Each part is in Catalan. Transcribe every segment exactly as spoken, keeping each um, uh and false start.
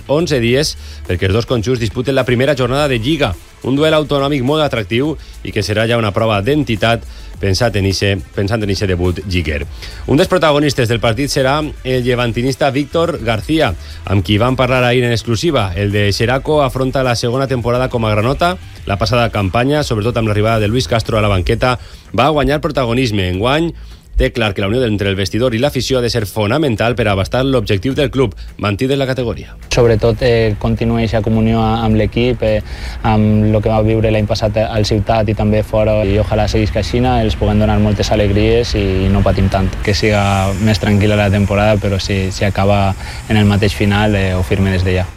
onze dies perquè els dos conjunts disputen la primera jornada de Lliga, un duel autonòmic molt atractiu i que serà ja una prova d'entitat pensant en ixe, pensant en ixe debut lliguer. Un dels protagonistes del partit serà el llevantinista Víctor García, amb qui vam parlar ahir en exclusiva. El de Xeraco afronta la segona temporada com a granota. La passada campanya, sobretot amb l'arribada de Luis Castro a la banqueta, va guanyar protagonisme. Enguany té clar que la unió entre el vestidor i l'afició ha de ser fonamental per abastar l'objectiu del club, mantenir la categoria. Sobretot eh, continuar aquesta comunió amb l'equip, eh, amb el que va viure l'any passat al Ciutat i també fora, i ojalà seguisca així, els puguem donar moltes alegries i no patim tant. Que siga més tranquil·la la temporada, però si, si acaba en el mateix final eh, ho firme des de ja.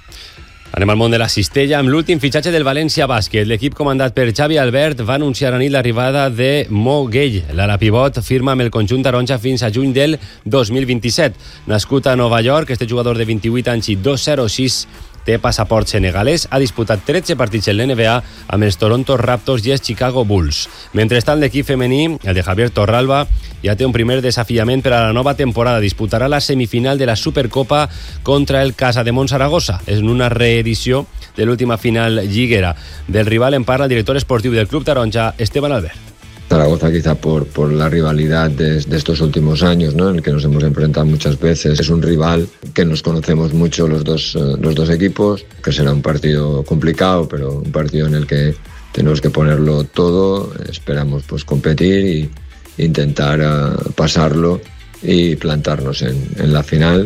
Anem al món de la cistella amb l'últim fitxatge del València Bàsquet. L'equip comandat per Xavi Albert va anunciar a nit l'arribada de Mo Gueye. L'ala pivot firma amb el conjunt taronja fins a juny del dos mil vint-i-set. Nascut a Nova York, este jugador de vint-i-vuit anys i dos zero sis té passaport senegalès, ha disputat tretze partits en l'N B A amb els Toronto Raptors i els Chicago Bulls. Mentrestant, l'equip femení, el de Javier Torralba, ja té un primer desafiament per a la nova temporada. Disputarà la semifinal de la Supercopa contra el Casademont Saragossa. És una reedició de l'última final lliguera. Del rival en parla el director esportiu del club taronja, Esteban Albert. Zaragoza quizá por, por la rivalidad de, de estos últimos años, ¿no?, en el que nos hemos enfrentado muchas veces. Es un rival que nos conocemos mucho los dos, eh, los dos equipos, que será un partido complicado, pero un partido en el que tenemos que ponerlo todo. Esperamos pues competir y intentar uh, pasarlo y plantarnos en, en la final.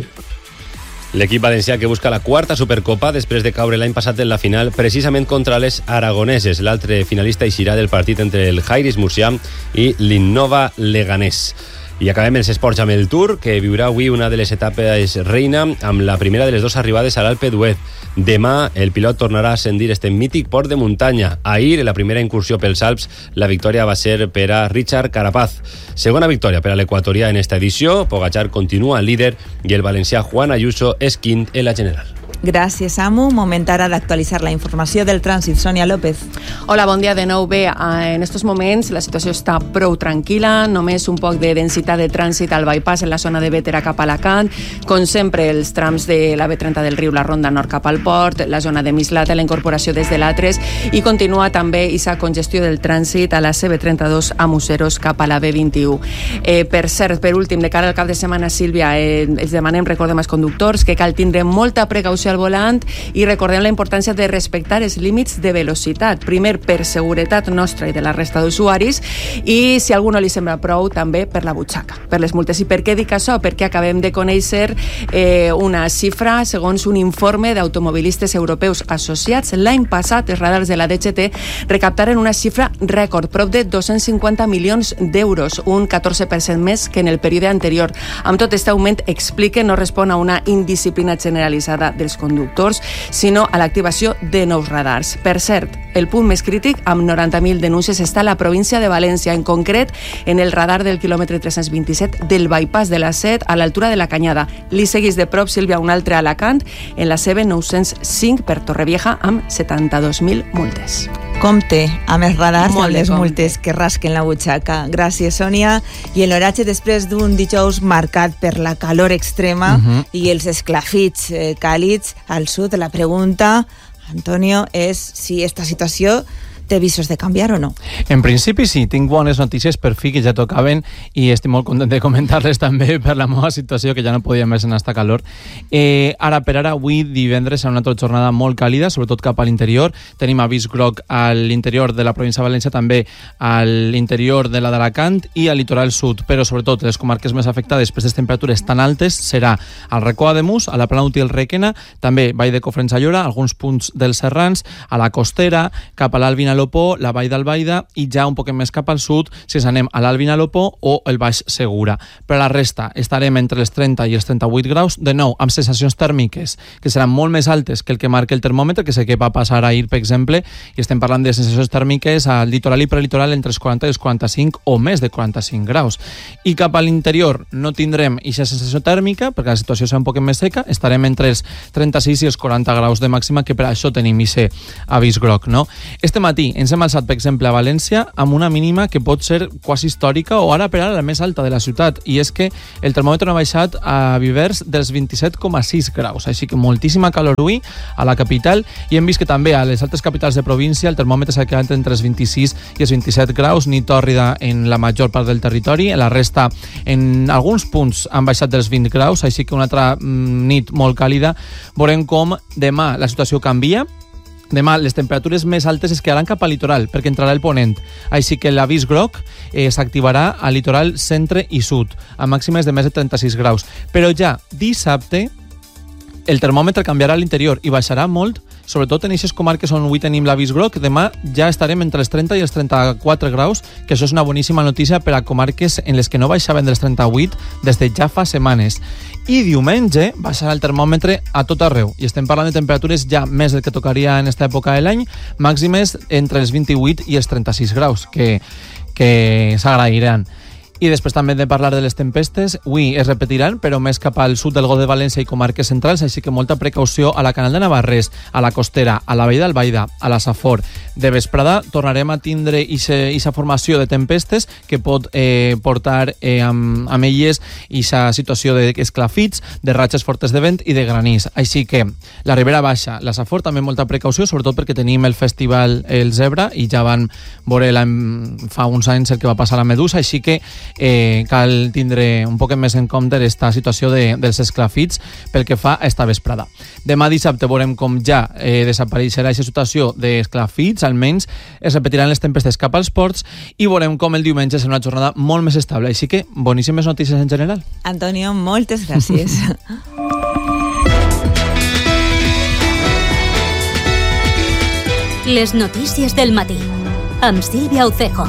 L'equip valencià que busca la quarta Supercopa després de caure l'any passat en la final precisament contra les aragoneses. L'altre finalista eixirà del partit entre el Jairis Murcià i l'Innova Leganés. I acabem els esports amb el Tour, que viurà avui una de les etapes reina amb la primera de les dues arribades a l'Alpe d'Huez. Demà el pilot tornarà a ascendir este mític port de muntanya. Ahir, en la primera incursió pels Alps, la victòria va ser per a Richard Carapaz. Segona victòria per a l'equatorià en esta edició. Pogacar continua líder i el valencià Juan Ayuso és quint en la general. Gràcies, Samu. Moment ara d'actualitzar la informació del trànsit. Sònia López. Hola, bon dia de nou. Bé, en estos moments la situació està prou tranquil·la, només un poc de densitat de trànsit al bypass en la zona de Bétera cap a Alacant, com sempre els trams de la B trenta del Riu, la Ronda Nord cap al Port, la zona de Mislata, la incorporació des de l'Atres, i continua també aquesta congestió del trànsit a la C B trenta-dos a Museros cap a la B vint-i-u. Eh, per cert, per últim, de cara al cap de setmana, Sílvia, eh, els demanem, recordem als conductors, que cal tindre molta precaució al volant i recordem la importància de respectar els límits de velocitat, primer per seguretat nostra i de la resta d'usuaris, i si a algú no li sembla prou, també per la butxaca, per les multes. I per què dic això? Perquè acabem de conèixer eh, una xifra, segons un informe d'automobilistes europeus associats. L'any passat els radars de la D G T recaptaren una xifra rècord, prop de dos-cents cinquanta milions d'euros, un catorze per cent més que en el període anterior. Amb tot aquest augment, explica, no respon a una indisciplina generalitzada dels conductors, sinó a l'activació de nous radars. Per cert, el punt més crític, amb noranta mil denúncies, està a la província de València, en concret en el radar del quilòmetre tres-cents vint-i-set del bypass de la Set a l'altura de la Canyada. Li seguís de prop, Sílvia, un altre a Alacant, en la C B nou-cents cinc per Torrevieja, amb setanta-dos mil multes. Compte amb els radars i amb les compte. multes que rasquen la butxaca. Gràcies, Sònia. I en l'oratge, després d'un dijous marcat per la calor extrema uh-huh. i els esclafits eh, càlids al sud, la pregunta, Antonio, és si esta situació té visos de canviar o no? En principi sí, tinc bones notícies per fi que ja tocaven i estic molt content de comentar-les també per la meva situació, que ja no podia més en esta calor. Eh, ara per ara, avui divendres serà una altra jornada molt càlida, sobretot cap a l'interior. Tenim avís groc a l'interior de la província de València, també a l'interior de la d'Alacant i al litoral sud, però sobretot les comarques més afectades per aquestes temperatures tan altes serà al Racó Ademús, a la Plana Útil Requena, també Vall de Cofrents a Llora, alguns punts dels Serrans, a la Costera, cap a l'Albina Lopó, la Vall d'Albaida i ja un poc més cap al sud si ens anem a l'Albina Lopó o el Baix Segura. Per la resta estarem entre els trenta i els trenta-vuit graus, de nou amb sensacions tèrmiques que seran molt més altes que el que marca el termòmetre, que sé que va passar ahir, per exemple, i estem parlant de sensacions tèrmiques al litoral i prelitoral entre els quaranta i els quaranta-cinc o més de quaranta-cinc graus. I cap a l'interior no tindrem aquesta sensació tèrmica perquè la situació serà un poc més seca, estarem entre els trenta-sis i els quaranta graus de màxima, que per això tenim aquest avís groc, no? Este matí Avui ens hem alçat, per exemple, a València amb una mínima que pot ser quasi històrica o ara per ara la més alta de la ciutat, i és que el termòmetre ha baixat a Vivers dels vint-i-set coma sis graus, així que moltíssima calor avui a la capital, i hem vist que també a les altres capitals de província el termòmetre s'ha quedat entre els vint-i-sis i els vint-i-set graus, nit tòrrida en la major part del territori, en la resta en alguns punts han baixat dels vint graus, així que una altra mm, nit molt càlida. Veurem com demà la situació canvia. Demà les temperatures més altes es quedaran cap al litoral perquè entrarà el ponent, així que l'avís groc eh, s'activarà al litoral centre i sud, a màximes de més de trenta-sis graus. Però ja dissabte el termòmetre canviarà a l'interior i baixarà molt, sobretot en aquestes comarques on avui tenim l'avís groc. Demà ja estarem entre els trenta i els trenta-quatre graus, que això és una boníssima notícia per a comarques en les que no baixaven dels trenta-vuit des de ja fa setmanes. I diumenge baixarà el termòmetre a tot arreu, i estem parlant de temperatures ja més del que tocaria en aquesta època de l'any, màximes entre els vint-i-vuit i els trenta-sis graus, que, que s'agrairan. I després també hem de parlar de les tempestes. Avui es repetiran, però més cap al sud del Golf de València i comarques centrals, així que molta precaució a la Canal de Navarrés, a la Costera, a la Vall d'Albaida, a la Safor. De vesprada tornarem a tindre aquesta formació de tempestes que pot eh, portar eh, amb, amb elles aquesta situació d'esclafits, de ratxes fortes de vent i de granís. Així que la Ribera Baixa, la Safor, també molta precaució, sobretot perquè tenim el festival El Zebra i ja van veure fa uns anys el que va passar a la Medusa, així que Eh, cal tindre un poc més en compte aquesta situació de, dels esclafits pel que fa a esta vesprada. Demà dissabte veurem com ja eh, desapareixerà aquesta situació d'esclafits, almenys es repetiran les tempestes cap als ports, i veurem com el diumenge serà una jornada molt més estable, així que boníssimes notícies en general. Antonio, moltes gràcies. Les notícies del matí amb Sílvia Ucejo.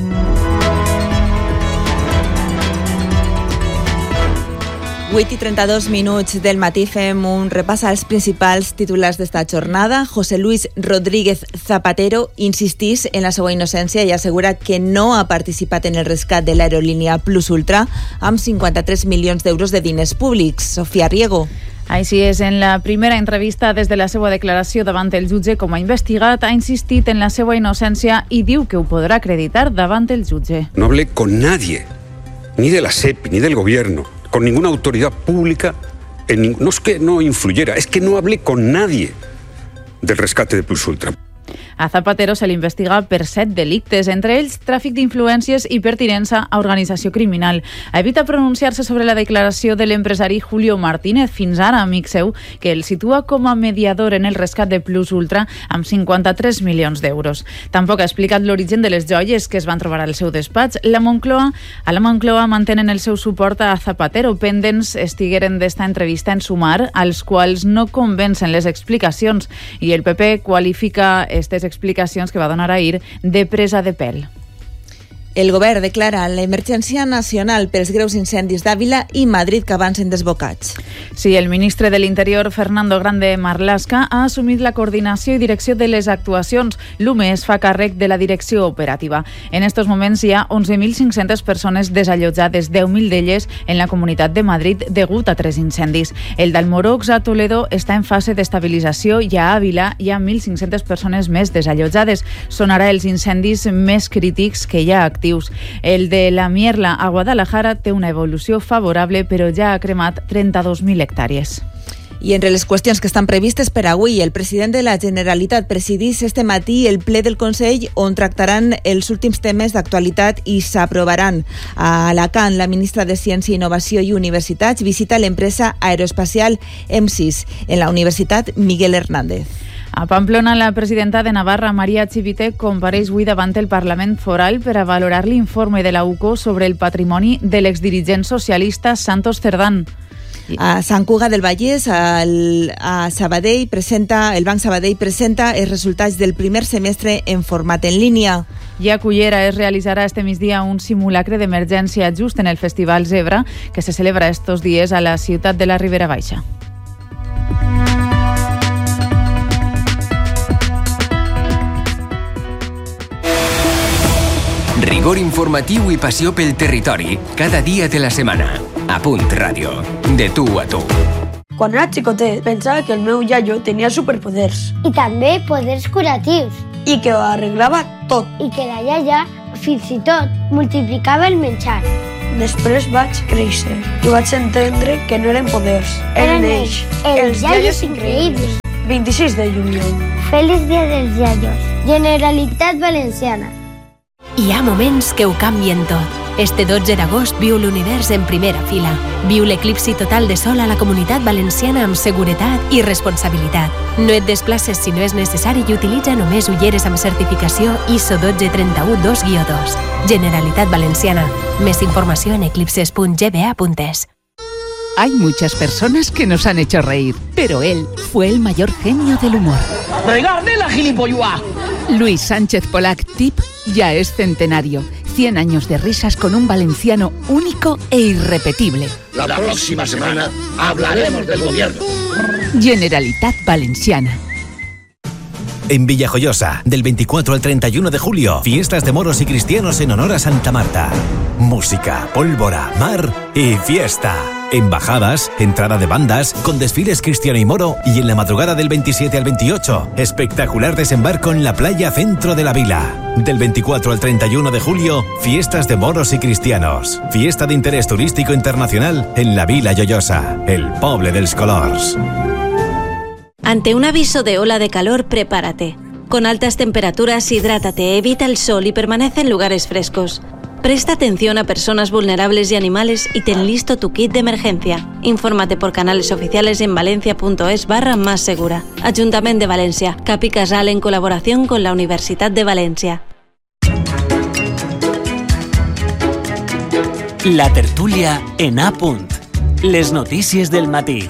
vuit i trenta-dos minuts del matí fem un repàs als principals titulars d'esta jornada. José Luis Rodríguez Zapatero insistís en la seva innocència i assegura que no ha participat en el rescat de l'aerolínia Plus Ultra amb cinquanta-tres milions d'euros de diners públics. Sofia Riego. Així és, en la primera entrevista des de la seva declaració davant el jutge com a investigat, ha insistit en la seva innocència i diu que ho podrà acreditar davant el jutge. No hablé con nadie, ni de la S E P, ni del gobierno, con ninguna autoridad pública, en, no es que no influyera, es que no hablé con nadie del rescate de Plus Ultra. A Zapatero se l'investiga per set delictes, entre ells tràfic d'influències i pertinença a organització criminal. Evita pronunciar-se sobre la declaració de l'empresari Julio Martínez, fins ara amic seu, que el situa com a mediador en el rescat de Plus Ultra amb cinquanta-tres milions d'euros. Tampoc ha explicat l'origen de les joies que es van trobar al seu despatx. La Moncloa, a la Moncloa mantenen el seu suport a Zapatero, pendents estigueren d'esta entrevista en Sumar, als quals no convencen les explicacions, i el P P qualifica aquestes explicacions que va donar ahir de presa de pèl. El govern declara l'emergència nacional pels greus incendis d'Àvila i Madrid que avancen desbocats. Sí, el ministre de l'Interior, Fernando Grande Marlaska, ha assumit la coordinació i direcció de les actuacions. L'U M E es fa càrrec de la direcció operativa. En estos moments hi ha onze mil cinc-centes persones desallotjades, deu mil d'elles en la Comunitat de Madrid degut a tres incendis. El d'Almorox a Toledo està en fase d'estabilització i a Àvila hi ha mil cinc-centes persones més desallotjades. Són ara els incendis més crítics que hi ha actius. El de la Mierla a Guadalajara té una evolució favorable, però ja ha cremat trenta-dos mil hectàrees. I entre les qüestions que estan previstes per avui, el president de la Generalitat presidís este matí el ple del Consell on tractaran els últims temes d'actualitat i s'aprovaran. A Alacant, la ministra de Ciència, Innovació i Universitats visita l'empresa aeroespacial E M S I S en la Universitat Miguel Hernández. A Pamplona, la presidenta de Navarra, Maria Chivite, compareix avui davant el Parlament Foral per a valorar l'informe de la U C O sobre el patrimoni de l'exdirigent socialista Santos Cerdán. A Sant Cugat del Vallès, al, a Sabadell, presenta, el Banc Sabadell presenta els resultats del primer semestre en format en línia. I a Cullera es realitzarà este migdia un simulacre d'emergència just en el Festival Zebra, que se celebra estos dies a la ciutat de la Ribera Baixa. Rigor informatiu i passió pel territori, cada dia de la setmana. A Punt Ràdio, de tu a tu. Quan era xicotet, pensava que el meu iaio tenia superpoders. I també poders curatius. i que ho arreglava tot. I que la iaia, fins i tot, multiplicava el menjar. Després vaig créixer i vaig entendre que no eren poders, eren ells, els iaios increïbles. vint-i-sis de juliol. Feliç dia dels iaios. Generalitat Valenciana. Hi ha moments que ho canvien tot. Este dotze d'agost viu l'univers en primera fila. Viu l'eclipsi total de sol a la Comunitat Valenciana amb seguretat i responsabilitat. No et desplaces si no és necessari i utilitza només ulleres amb certificació I S O dotze trenta u dos guió dos. Generalitat Valenciana. Més informació en eclipses punt g b a punt e s. Hay muchas personas que nos han hecho reír, pero él fue el mayor genio del humor. ¡Regarde la gilipolluá! Luis Sánchez Polac, Tip, ya es centenario. cien años de risas con un valenciano único e irrepetible. La próxima semana hablaremos del gobierno. Generalitat Valenciana. En Villajoyosa, del veinticuatro al treinta y uno de julio, fiestas de moros y cristianos en honor a Santa Marta. Música, pólvora, mar y fiesta. Embajadas, entrada de bandas, con desfiles cristiano y moro, y en la madrugada del veintisiete al veintiocho, espectacular desembarco en la playa centro de la vila. Del veinticuatro al treinta y uno de julio, fiestas de moros y cristianos. Fiesta de interés turístico internacional en la Vila Lloyosa, el poble dels colors. Ante un aviso de ola de calor, prepárate. Con altas temperaturas, hidrátate, evita el sol y permanece en lugares frescos. Presta atención a personas vulnerables y animales y ten listo tu kit de emergencia. Infórmate por canales oficiales en valencia.es barra más segura. Ayuntamiento de Valencia, Cap i Casal en colaboración con la Universitat de Valencia. La tertúlia en A punt. Les notícies del matí.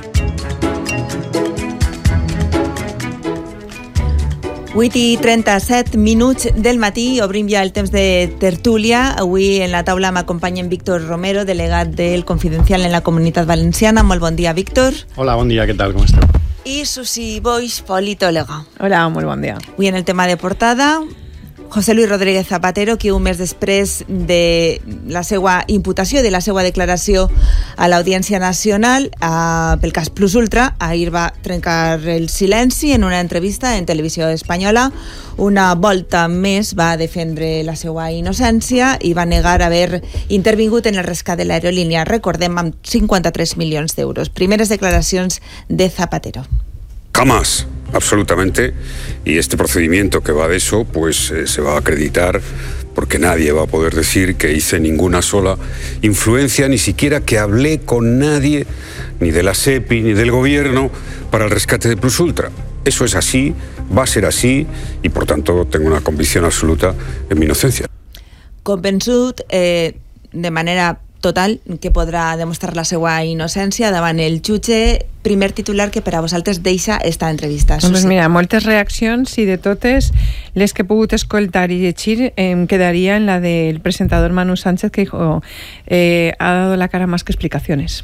vuit i trenta-set minuts del matí, obrim ja el temps de tertúlia. Avui en la taula m'acompanyen Víctor Romero, delegat del Confidencial en la Comunitat Valenciana. Molt bon dia, Víctor. Hola, bon dia, què tal, com esteu? I Susi Boix, politòloga. Hola, molt bon dia. Avui en el tema de portada, José Luis Rodríguez Zapatero, que un mes després de la seva imputació, de la seva declaració a l'Audiència Nacional eh, pel cas Plus Ultra, ahir va trencar el silenci en una entrevista en Televisió Espanyola. Una volta més va defendre la seva innocència i va negar haver intervingut en el rescat de l'aerolínia, recordem, amb cinquanta-tres milions d'euros. Primeres declaracions de Zapatero. Jamás, absolutamente, y este procedimiento que va de eso, pues eh, se va a acreditar porque nadie va a poder decir que hice ninguna sola influencia, ni siquiera que hablé con nadie, ni de la SEPI, ni del gobierno, para el rescate de Plus Ultra. Eso es así, va a ser así, y por tanto tengo una convicción absoluta en mi inocencia. Convençut, eh, de manera total, que podrà demostrar la seva innocència davant el jutge. Primer titular que per a vosaltres deixa esta entrevista. Doncs mira, moltes reaccions i de totes les que he pogut escoltar i llegir em quedaria en la del presentador Manu Sánchez, que dijo, eh, ha dado la cara más que explicaciones.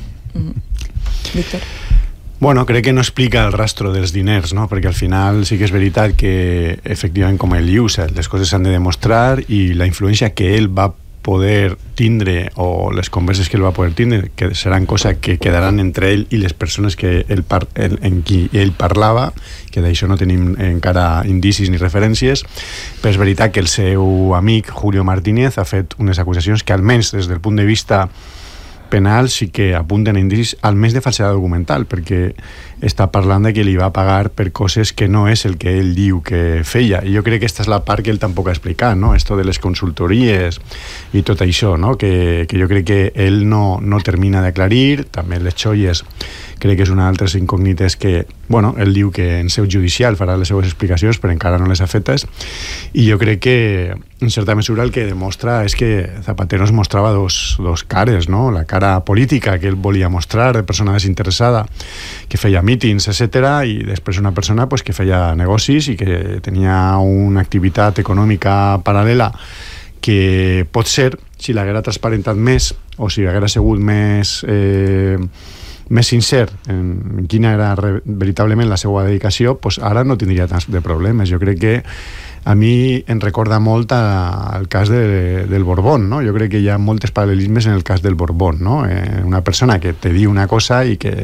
Mm. Víctor? Bueno, crec que no explica el rastro dels diners, no? Perquè al final sí que és veritat que efectivament, com ell diu, les coses s'han de demostrar i la influència que ell va poder tindre, o les converses que ell va poder tindre, que seran coses que quedaran entre ell i les persones que ell par el, en qui ell parlava, que d'això no tenim encara indicis ni referències, però és veritat que el seu amic Julio Martínez ha fet unes acusacions que almenys des del punt de vista penal sí que apunten indicis almenys de falsedat documental, perquè està parlant de que li va pagar per coses que no és el que ell diu que feia, i jo crec que aquesta és la part que ell tampoc ha explicat, no? Esto de les consultories i tot això, no? Que, que jo crec que ell no, no termina d'aclarir. També les xolles crec que és una d'altres incògnites que, bueno, ell diu que en seu judicial farà les seues explicacions, però encara no les ha fetes, i jo crec que en certa mesura el que demostra és que Zapatero es mostrava dos, dos cares, no? La cara política que ell volia mostrar, de persona desinteressada, que feia mítings, etcètera, i després una persona pues, que feia negocis i que tenia una activitat econòmica paral·lela que pot ser, si l'haguera transparentat més o si haguera sigut més eh, més sincer en quina era re, veritablement la seva dedicació, pues ara no tindria tants de problemes. Jo crec que a mi em recorda molt al cas de, del Borbón, no? Jo crec que hi ha molts paral·lelismes en el cas del Borbón, no? Eh, una persona que te diu una cosa i que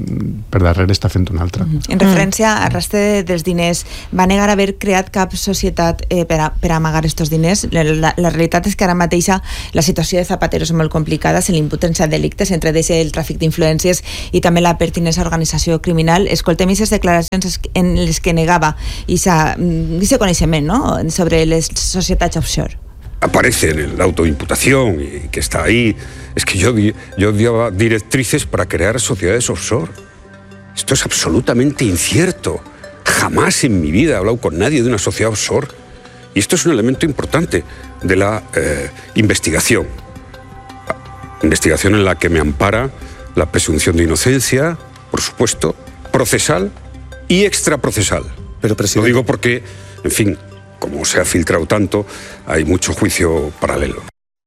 per darrere està fent una altra. Mm. En referència al rastre dels diners, va negar haver creat cap societat eh, per, a, per a amagar estos diners. La, la, la realitat és que ara mateixa la situació de Zapatero és molt complicada, se li imputen set delictes, entre ells el tràfic d'influències i també la pertinença a organització criminal. Escoltem aquestes declaracions en les que negava aquest coneixement, ¿no?, sobre les societats offshore. Aparece en la autoimputación y que está ahí. Es que yo, yo daba directrices para crear sociedades offshore. Esto es absolutamente incierto. Jamás en mi vida he hablado con nadie de una sociedad offshore. Y esto es un elemento importante de la eh, investigación. Investigación en la que me ampara la presunción de inocencia, por supuesto, procesal y extraprocesal. Pero, presidente... Lo digo porque, en fin, como se ha filtrado tanto, hay mucho juicio paralelo.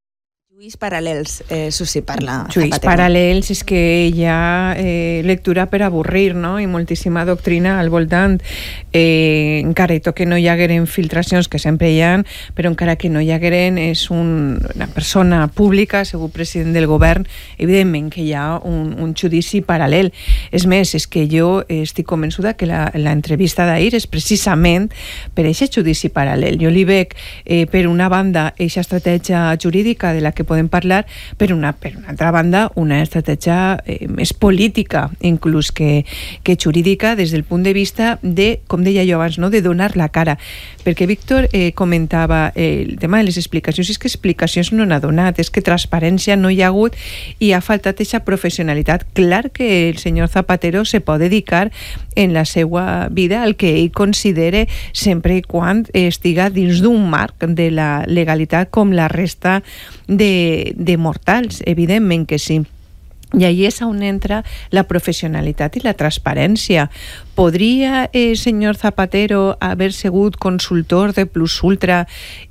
Juís paral·lels, eh, Susi, parla. Juís paral·lels és que hi ha eh, lectura per avorrir, no?, i moltíssima doctrina al voltant. Eh, encara que no hi hagueren filtracions, que sempre hi ha, però encara que no hi hagueren, és un, una persona pública, segur president del govern, evidentment que hi ha un, un judici paral·lel. És més, és que jo estic convençuda que l'entrevista d'ahir és precisament per aquest judici paral·lel. Jo li veig, eh, per una banda, aquesta estratègia jurídica de la que podem parlar, per una, per una altra banda, una estratègia eh, més política, inclús que, que jurídica, des del punt de vista de, com deia jo abans, no?, de donar la cara. Perquè Víctor eh, comentava eh, el tema de les explicacions, és que explicacions no n'ha donat, és que transparència no hi ha hagut i ha faltat aquesta professionalitat. Clar que el senyor Zapatero se pot dedicar en la seva vida al que ell considere, sempre i quan estiga dins d'un marc de la legalitat com la resta de, de mortals, evidentment que sí. I ahí és on entra la professionalitat i la transparència. Podria el senyor Zapatero haver sigut consultor de Plus Ultra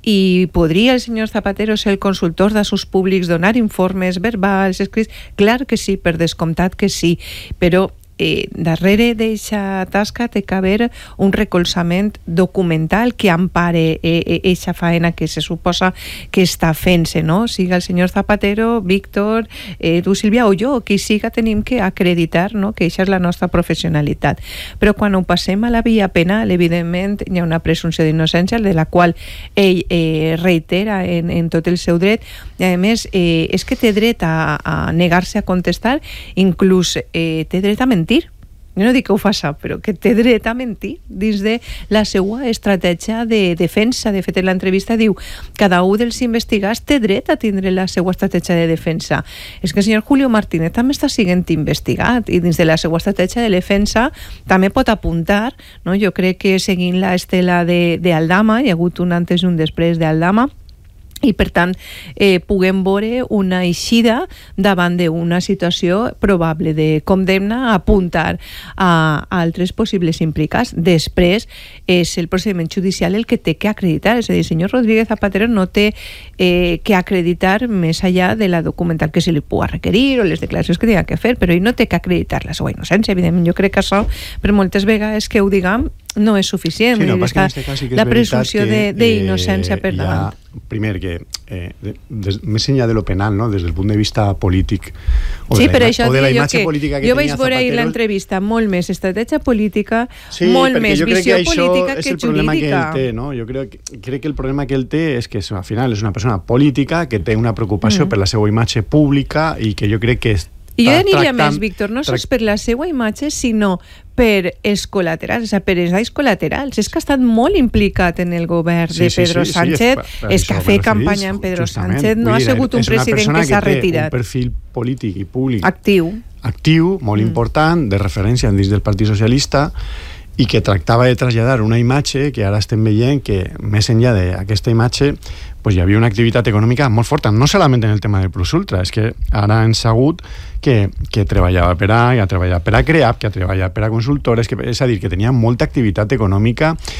i podria el senyor Zapatero ser el consultor d'assumptes públics, donar informes verbals, escrits? Clar que sí, per descomptat que sí, però Eh, darrere d'aquesta tasca té que haver un recolzament documental que empare aquesta eh, faena que se suposa que està fent-se, no? Siga el senyor Zapatero, Víctor, eh, tu, Sílvia, o jo, qui siga, tenim que acreditar, no?, que aquesta és la nostra professionalitat. Però quan ho passem a la via penal, evidentment hi ha una presumpció d'innocència de la qual ell eh, reitera en, en tot el seu dret, i a més eh, és que té dret a, a negar-se a contestar, inclús eh, té dret a mentir. Jo no dic que ho faça, però que té dret a mentir dins de la seva estratègia de defensa. De fet, en l'entrevista diu cada un dels investigats té dret a tindre la seva estratègia de defensa. És que el senyor Julio Martínez també està sent investigat i dins de la seva estratègia de defensa també pot apuntar, no? Jo crec que seguint la estela d'Aldama, hi ha hagut un antes i un després d'Aldama, i per tant eh, puguem veure una eixida davant d'una situació probable de condemna, a apuntar a, a altres possibles implicats. Després és el procediment judicial el que té que acreditar, és a dir, el senyor Rodríguez Zapatero no té eh, que acreditar més allà de la documental que se li pugui requerir o les declaracions que tingui que fer, però ell no té que acreditar la seva innocència. Evidentment, jo crec que això, per moltes vegades que ho diguem, no és suficient. Sí, no, dir, està este cas sí que la presumpció d'innocència eh, per davant. Primer, que eh, de, de, més enllà de lo penal, no?, des del punt de vista polític o sí, de la, però això o de la jo imatge que política que jo tenia vaig veure ahir Zapatero... l'entrevista molt més estratègia política, sí, molt més visió que política que és el problema jurídica. que ell té, no? Jo crec, crec que el problema que ell té és que al final és una persona política que té una preocupació mm. per la seva imatge pública i que jo crec que és I jo aniria més, Víctor, no sols per la seva imatge, sinó per els col·laterals, o sigui, per els danys col·laterals. És que ha estat molt implicat en el govern sí, de Pedro sí, sí, Sánchez, sí, és, és que ha fet campanya en Pedro Sánchez, no ha sigut un president que s'ha retirat. És un perfil polític i públic actiu, actiu molt mm. important, de referència dins del Partit Socialista, i que tractava de traslladar una imatge que ara estem veient que més enllà d'aquesta imatge pues, hi havia una activitat econòmica molt forta, no solament en el tema del Plus Ultra, és que ara hem sabut que, que treballava per a, que ha treballat per a CREAP, que ha treballat per a consultores, que, és a dir, que tenia molta activitat econòmica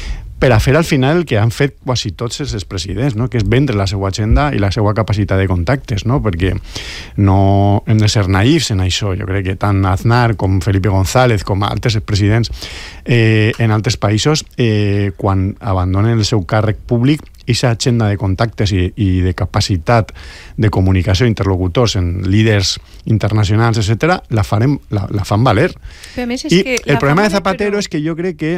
per a fer al final el que han fet quasi tots els expresidents, no? Que és vendre la seva agenda i la seva capacitat de contactes, no? Perquè no hem de ser naïfs en això. Jo crec que tant Aznar com Felipe González com altres expresidents eh, en altres països eh, quan abandonen el seu càrrec públic, aquesta agenda de contactes i, i de capacitat de comunicació, interlocutors en líders internacionals, etcètera, la, farem, la, la fan valer. Però a més és I que el problema de Zapatero però... és que jo crec que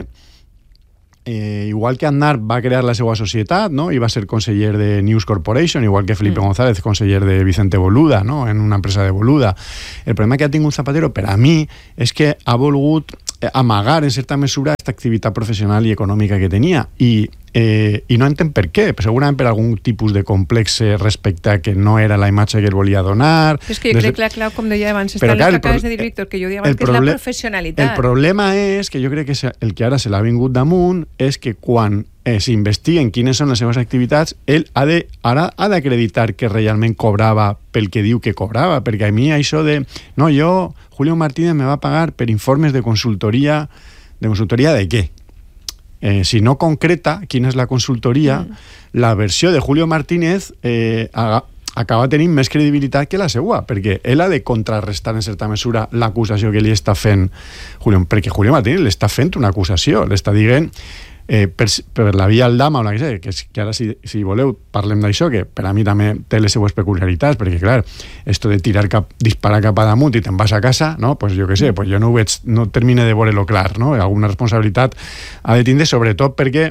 Eh, igual que Aznar va crear la seva societat, no? I va ser conseller de News Corporation, igual que Felipe mm. González, conseller de Vicente Boluda, no? En una empresa de Boluda. El problema que ha tingut Zapatero, per a mi, és que ha volgut amagar en certa mesura aquesta activitat professional i econòmica que tenia i, eh, i no entenc per què, segurament per algun tipus de complex respecte a que no era la imatge que ell volia donar. És que jo des... crec que la clau, com deia abans, però, està clar, en el que acabes pro... de dir, Víctor, que jo deia abans, que és la professionalitat. El problema és que jo crec que el que ara se l'ha vingut damunt és que quan eh, s'investiguen quines són les seves activitats, ell ha de, ara ha d'acreditar que realment cobrava pel que diu que cobrava, perquè a mi això de, no, jo, Julio Martínez me va pagar per informes de consultoria, de consultoria de què? Eh, si no concreta quina és la consultoria, mm. la versió de Julio Martínez eh, ha, acaba tenint més credibilitat que la seva, perquè ell ha de contrarrestar en certa mesura l'acusació que li està fent Julio, perquè Julio Martínez li està fent una acusació, l'està dient eh, per, per la via Aldama o la que sé, que, que ara si, si voleu parlem d'això, que per a mi també té les seues peculiaritats, perquè clar, esto de tirar cap, disparar cap a damunt i te'n vas a casa, no? Pues jo què sé, pues jo no ho veig, no termine de veure-lo clar, no? Alguna responsabilitat ha de tindre, sobretot perquè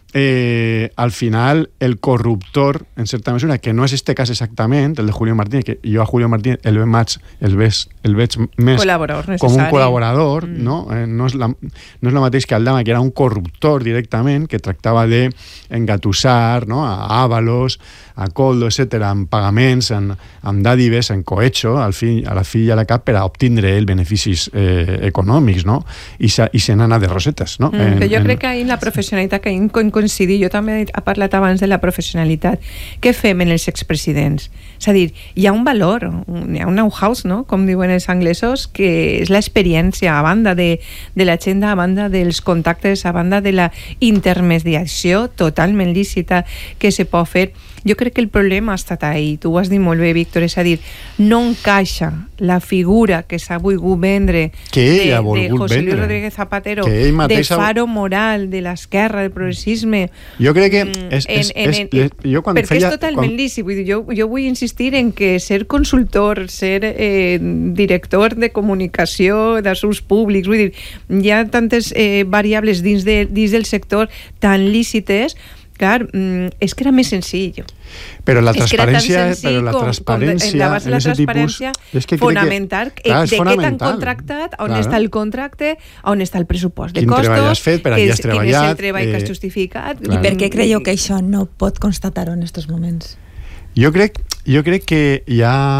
Eh, al final el corruptor en certa mesura, que no és este cas exactament el de Julio Martínez, que jo a Julio Martínez el veig, el veig, el veig més com un col·laborador, mm. no? Eh, no, és la, no és la mateix que Aldama, que era un corruptor directament, que tractava de engatussar, no? A Ábalos, a Coldo, etcètera, amb pagaments, amb, amb dàdives, en cohecho, al fi, a la fi i a la cap, per a obtindre ell beneficis eh, econòmics, no? I, sa, i se n'ana de rosetes, no? Mm, en, però jo en... crec que ahir la professionalitat, que ahir coincidir, jo també he parlat abans de la professionalitat. Què fem en els expresidents? És a dir, hi ha un valor, hi ha un know-how, no? Com diuen els anglesos, que és l'experiència, a banda de, de l'agenda, a banda dels contactes, a banda de la intermediació totalment lícita que se pot fer. Jo crec que el problema ha estat ahí, tu ho has dit molt bé, Víctor, és a dir, no encaixa la figura que s'ha volgut vendre que de, ha de José Luis vendre. Rodríguez Zapatero, de faro moral de l'esquerra, del progressisme. Jo crec que és, és, en, en, és, és, jo quan perquè feia, és totalment quan... lícit. Vull dir, jo, jo vull insistir en que ser consultor, ser eh, director de comunicació d'assumptes públics, vull dir, hi ha tantes eh, variables dins, de, dins del sector tan lícites. Clar, és que era més senzill. Però la transparència, però la transparència, en la transparència és que fonamental, que, clar, de què t'han contractat, on clar. està el contracte, on està el pressupost de quin costos, treball has fet, per aquí has treballat, quin és el treball eh, que has justificat. I per què creieu que això no pot constatar-ho en aquests moments? Jo crec, jo crec que hi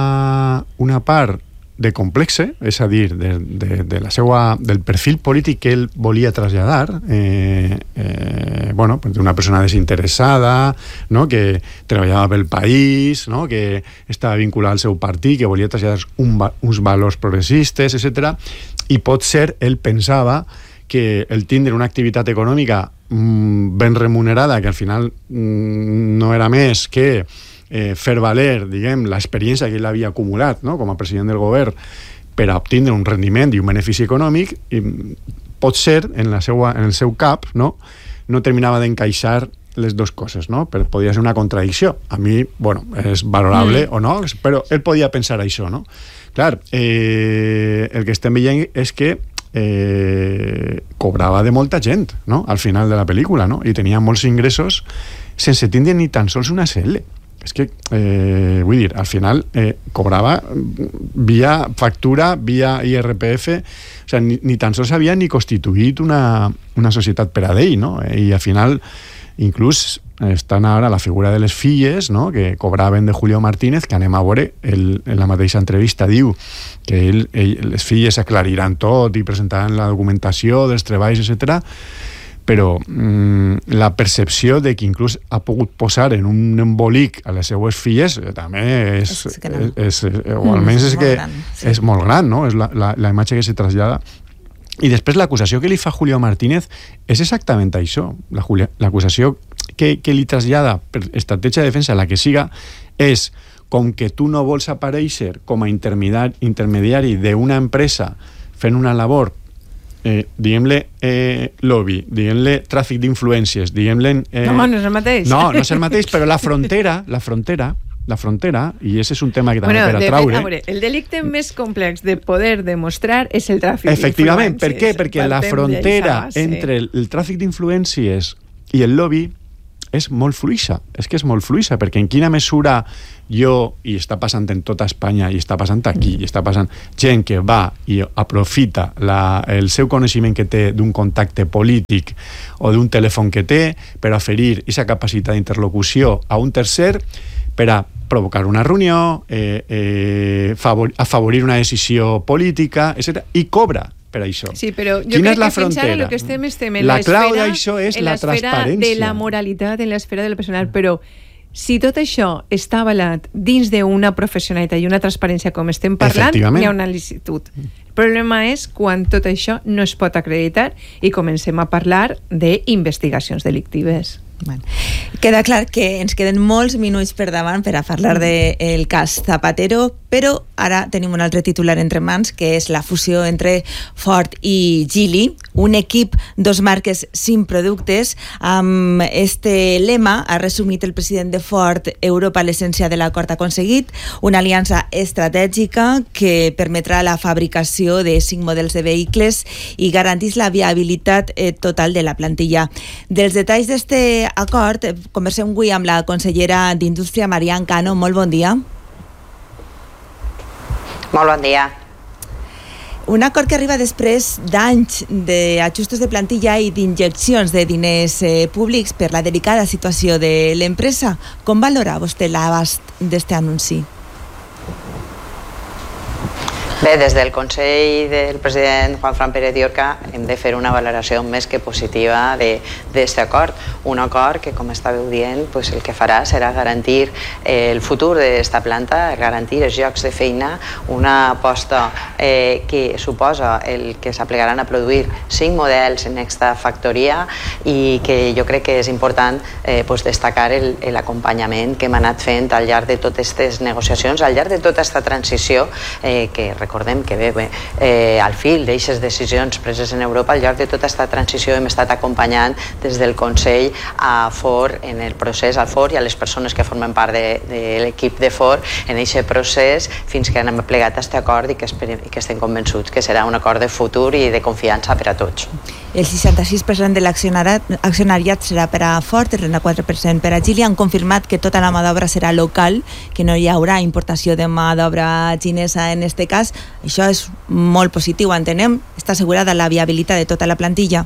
ha una part de complexe, és a dir, de, de, de la seva, del perfil polític que ell volia traslladar, eh, eh, bueno, d'una persona desinteressada, no? Que treballava pel país, no? Que estava vinculat al seu partit, que volia traslladar un, uns valors progressistes, etcètera. I pot ser, ell pensava que el tindre una activitat econòmica mmm, ben remunerada, que al final mmm, no era més que Eh, fer valer, diguem, l'experiència que ell havia acumulat, no? Com a president del govern per a obtindre un rendiment i un benefici econòmic, i pot ser en, la seua, en el seu cap, no? No terminava d'encaixar les dues coses, no? Però podia ser una contradicció. A mi, bueno, és valorable mm. o no, però ell podia pensar això, no? Clar, eh, el que estem veient és que eh, cobrava de molta gent, no? Al final de la pel·lícula, no? I tenia molts ingressos sense tindre ni tan sols una C L. És que, eh, vull dir, al final eh, cobrava via factura, via I R P F, o sigui, ni, ni tan sols havia ni constituït una, una societat per a d'ell, no? I al final, inclús estan ara la figura de les filles, no? Que cobraven de Julio Martínez, que anem a veure, ell, en la mateixa entrevista diu que ell, ell, les filles aclariran tot i presentaran la documentació dels treballs, etcètera. Però mmm, la percepció de que inclús ha pogut posar en un embolic a les seues filles eh, també és, és, és, és, o almenys és, és que gran, sí. És molt gran, no? És la, la, la imatge que se trasllada. I després l'acusació que li fa Julio Martínez és exactament això. L'acusació que, que li trasllada per estratègia de defensa, la que siga, és com que tu no vols aparèixer com a intermediari d'una empresa fent una labor, eh, diguem-le eh, lobby, diguem-le tràfic d'influències, diguem-le... Eh, no, no és el mateix. No, no és el mateix, però la frontera, la frontera, la frontera, i aquest és un tema que també bueno, per de, atraure... A veure, el delicte més complex de poder demostrar és el tràfic d'influències. Efectivament, per què? Perquè la frontera entre el, el tràfic d'influències i el lobby és molt fluixa, és que és molt fluixa, perquè en quina mesura jo, i està passant en tota Espanya, i està passant aquí, i està passant gent que va i aprofita la, el seu coneixement que té d'un contacte polític o d'un telèfon que té per oferir aquesta capacitat d'interlocució a un tercer per a provocar una reunió, eh, eh, favor, afavorir una decisió política, etcètera, i cobra per això. Sí, però jo Quina crec és la que fins ara frontera? el que estem estem en la clau l'esfera d'això és la l'esfera transparència. de la moralitat, en l'esfera del personal, però si tot això està avalat dins d'una professionalitat i una transparència com estem parlant, hi ha una licitud. El problema és quan tot això no es pot acreditar i comencem a parlar d'investigacions delictives. Bueno, queda clar que ens queden molts minuts per davant per a parlar del cas Zapatero, però ara tenim un altre titular entre mans, que és la fusió entre Ford i Geely, un equip, dos marques, cinc productes. Amb este lema ha resumit el president de Ford Europa l'essència de l'acord aconseguit, una aliança estratègica que permetrà la fabricació de cinc models de vehicles i garantís la viabilitat eh, total de la plantilla. Dels detalls d'este acord, conversem avui amb la consellera d'Indústria, Marian Cano. Molt bon dia. Molt bon dia. Un acord que arriba després d'anys d'ajustos de plantilla i d'injeccions de diners eh, públics per la delicada situació de l'empresa. Com valora vostè l'abast d'este anunci? Bé, des del Consell del president Juanfran Pérez Diorca hem de fer una valoració més que positiva d'aquest acord. Un acord que, com estàveu dient, pues el que farà serà garantir el futur d'esta planta, garantir els llocs de feina, una aposta eh, que suposa el que s'aplegaran a produir cinc models en aquesta factoria i que jo crec que és important eh, pues destacar l'acompanyament que hem anat fent al llarg de totes aquestes negociacions, al llarg de tota aquesta transició eh, que recordem que bé, bé eh, al fil d'aquestes decisions preses en Europa, al llarg de tota aquesta transició hem estat acompanyant des del Consell a Ford en el procés, al Ford i a les persones que formen part de, de l'equip de Ford en aquest procés fins que hem plegat aquest acord i que, esperem, i que estem convençuts que serà un acord de futur i de confiança per a tots. El seixanta-sis per cent de l'accionariat serà per a Ford, el trenta-quatre per cent per a Geely. Han confirmat que tota la mà d'obra serà local, que no hi haurà importació de mà d'obra xinesa en este cas. Això és molt positiu, entenem. Està assegurada la viabilitat de tota la plantilla?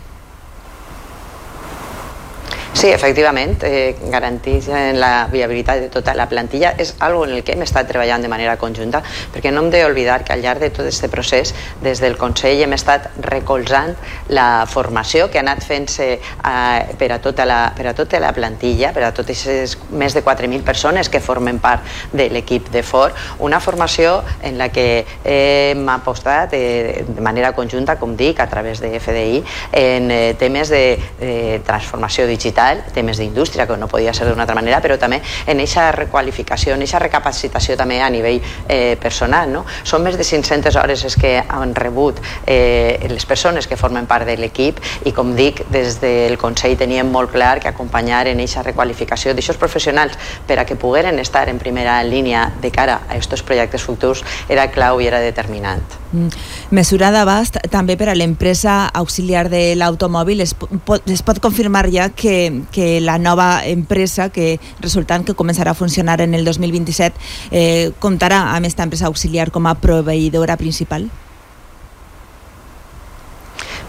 Sí, efectivament, eh, garantir la viabilitat de tota la plantilla és algo en el que hem estat treballant de manera conjunta, perquè no hem d'oblidar que al llarg de tot aquest procés, des del Consell hem estat recolzant la formació que ha anat fent-se eh, per, a tota la, per a tota la plantilla, per a totes les més de quatre mil persones que formen part de l'equip de Ford, una formació en la que hem apostat eh, de manera conjunta, com dic, a través de F D I, en eh, temes de, de transformació digital, temes d'indústria, que no podia ser d'una altra manera, però també en aquesta requalificació, en aquesta recapacitació també a nivell eh, personal. No? Són més de cinc-centes hores les que han rebut eh, les persones que formen part de l'equip i, com dic, des del Consell teníem molt clar que acompanyar en aquesta requalificació d'aixòs professionals per a que pogueren estar en primera línia de cara a aquests projectes futurs era clau i era determinant. Mm. Mesura d'abast també per a l'empresa auxiliar de l'automòbil. Es pot, es pot confirmar ja que que la nova empresa que resultant que començarà a funcionar en el dos mil vint-i-set eh, comptarà amb aquesta empresa auxiliar com a proveïdora principal?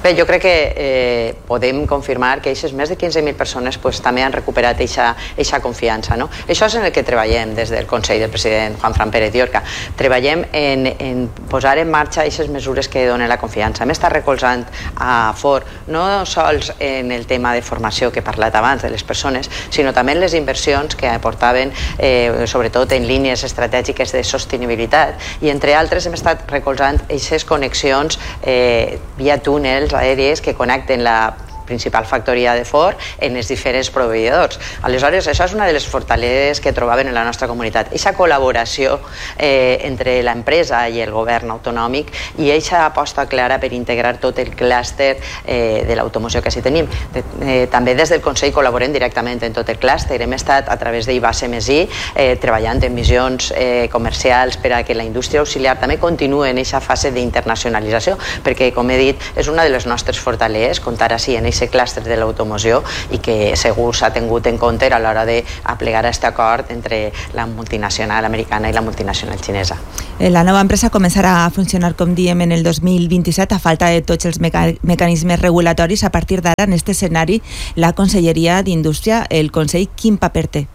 Bé, jo crec que eh, podem confirmar que aquestes més de quinze mil persones pues, també han recuperat aquesta confiança. No? Això és en el que treballem des del Consell del president Juanfran Pérez Llorca. Treballem en, en posar en marxa aquestes mesures que donen la confiança. Hem estat recolzant a Ford no sols en el tema de formació que he parlat abans de les persones, sinó també en les inversions que aportaven eh, sobretot en línies estratègiques de sostenibilitat i entre altres hem estat recolzant aquestes connexions eh, via túnels aèries que connecten la principal factoria de Ford en els diferents proveïdors. Aleshores, això és una de les fortaleses que trobaven en la nostra comunitat. Aquesta col·laboració eh, entre l'empresa i el govern autonòmic i aquesta aposta clara per integrar tot el clúster eh, de l'automoció que sí tenim. De, eh, també des del Consell col·laborem directament en tot el clúster. Hem estat a través d'I B A S M S I eh, treballant en missions eh, comercials per a que la indústria auxiliar també continuï en aquesta fase d'internacionalització, perquè, com he dit, és una de les nostres fortaleses, comptar així en aquest clúster de l'automoció i que segur s'ha tingut en compte a l'hora d'aplegar aquest acord entre la multinacional americana i la multinacional xinesa. La nova empresa començarà a funcionar, com diem, en el dos mil vint-i-set a falta de tots els meca mecanismes regulatoris. A partir d'ara, en aquest escenari, la Conselleria d'Indústria, el Consell, quin paper té?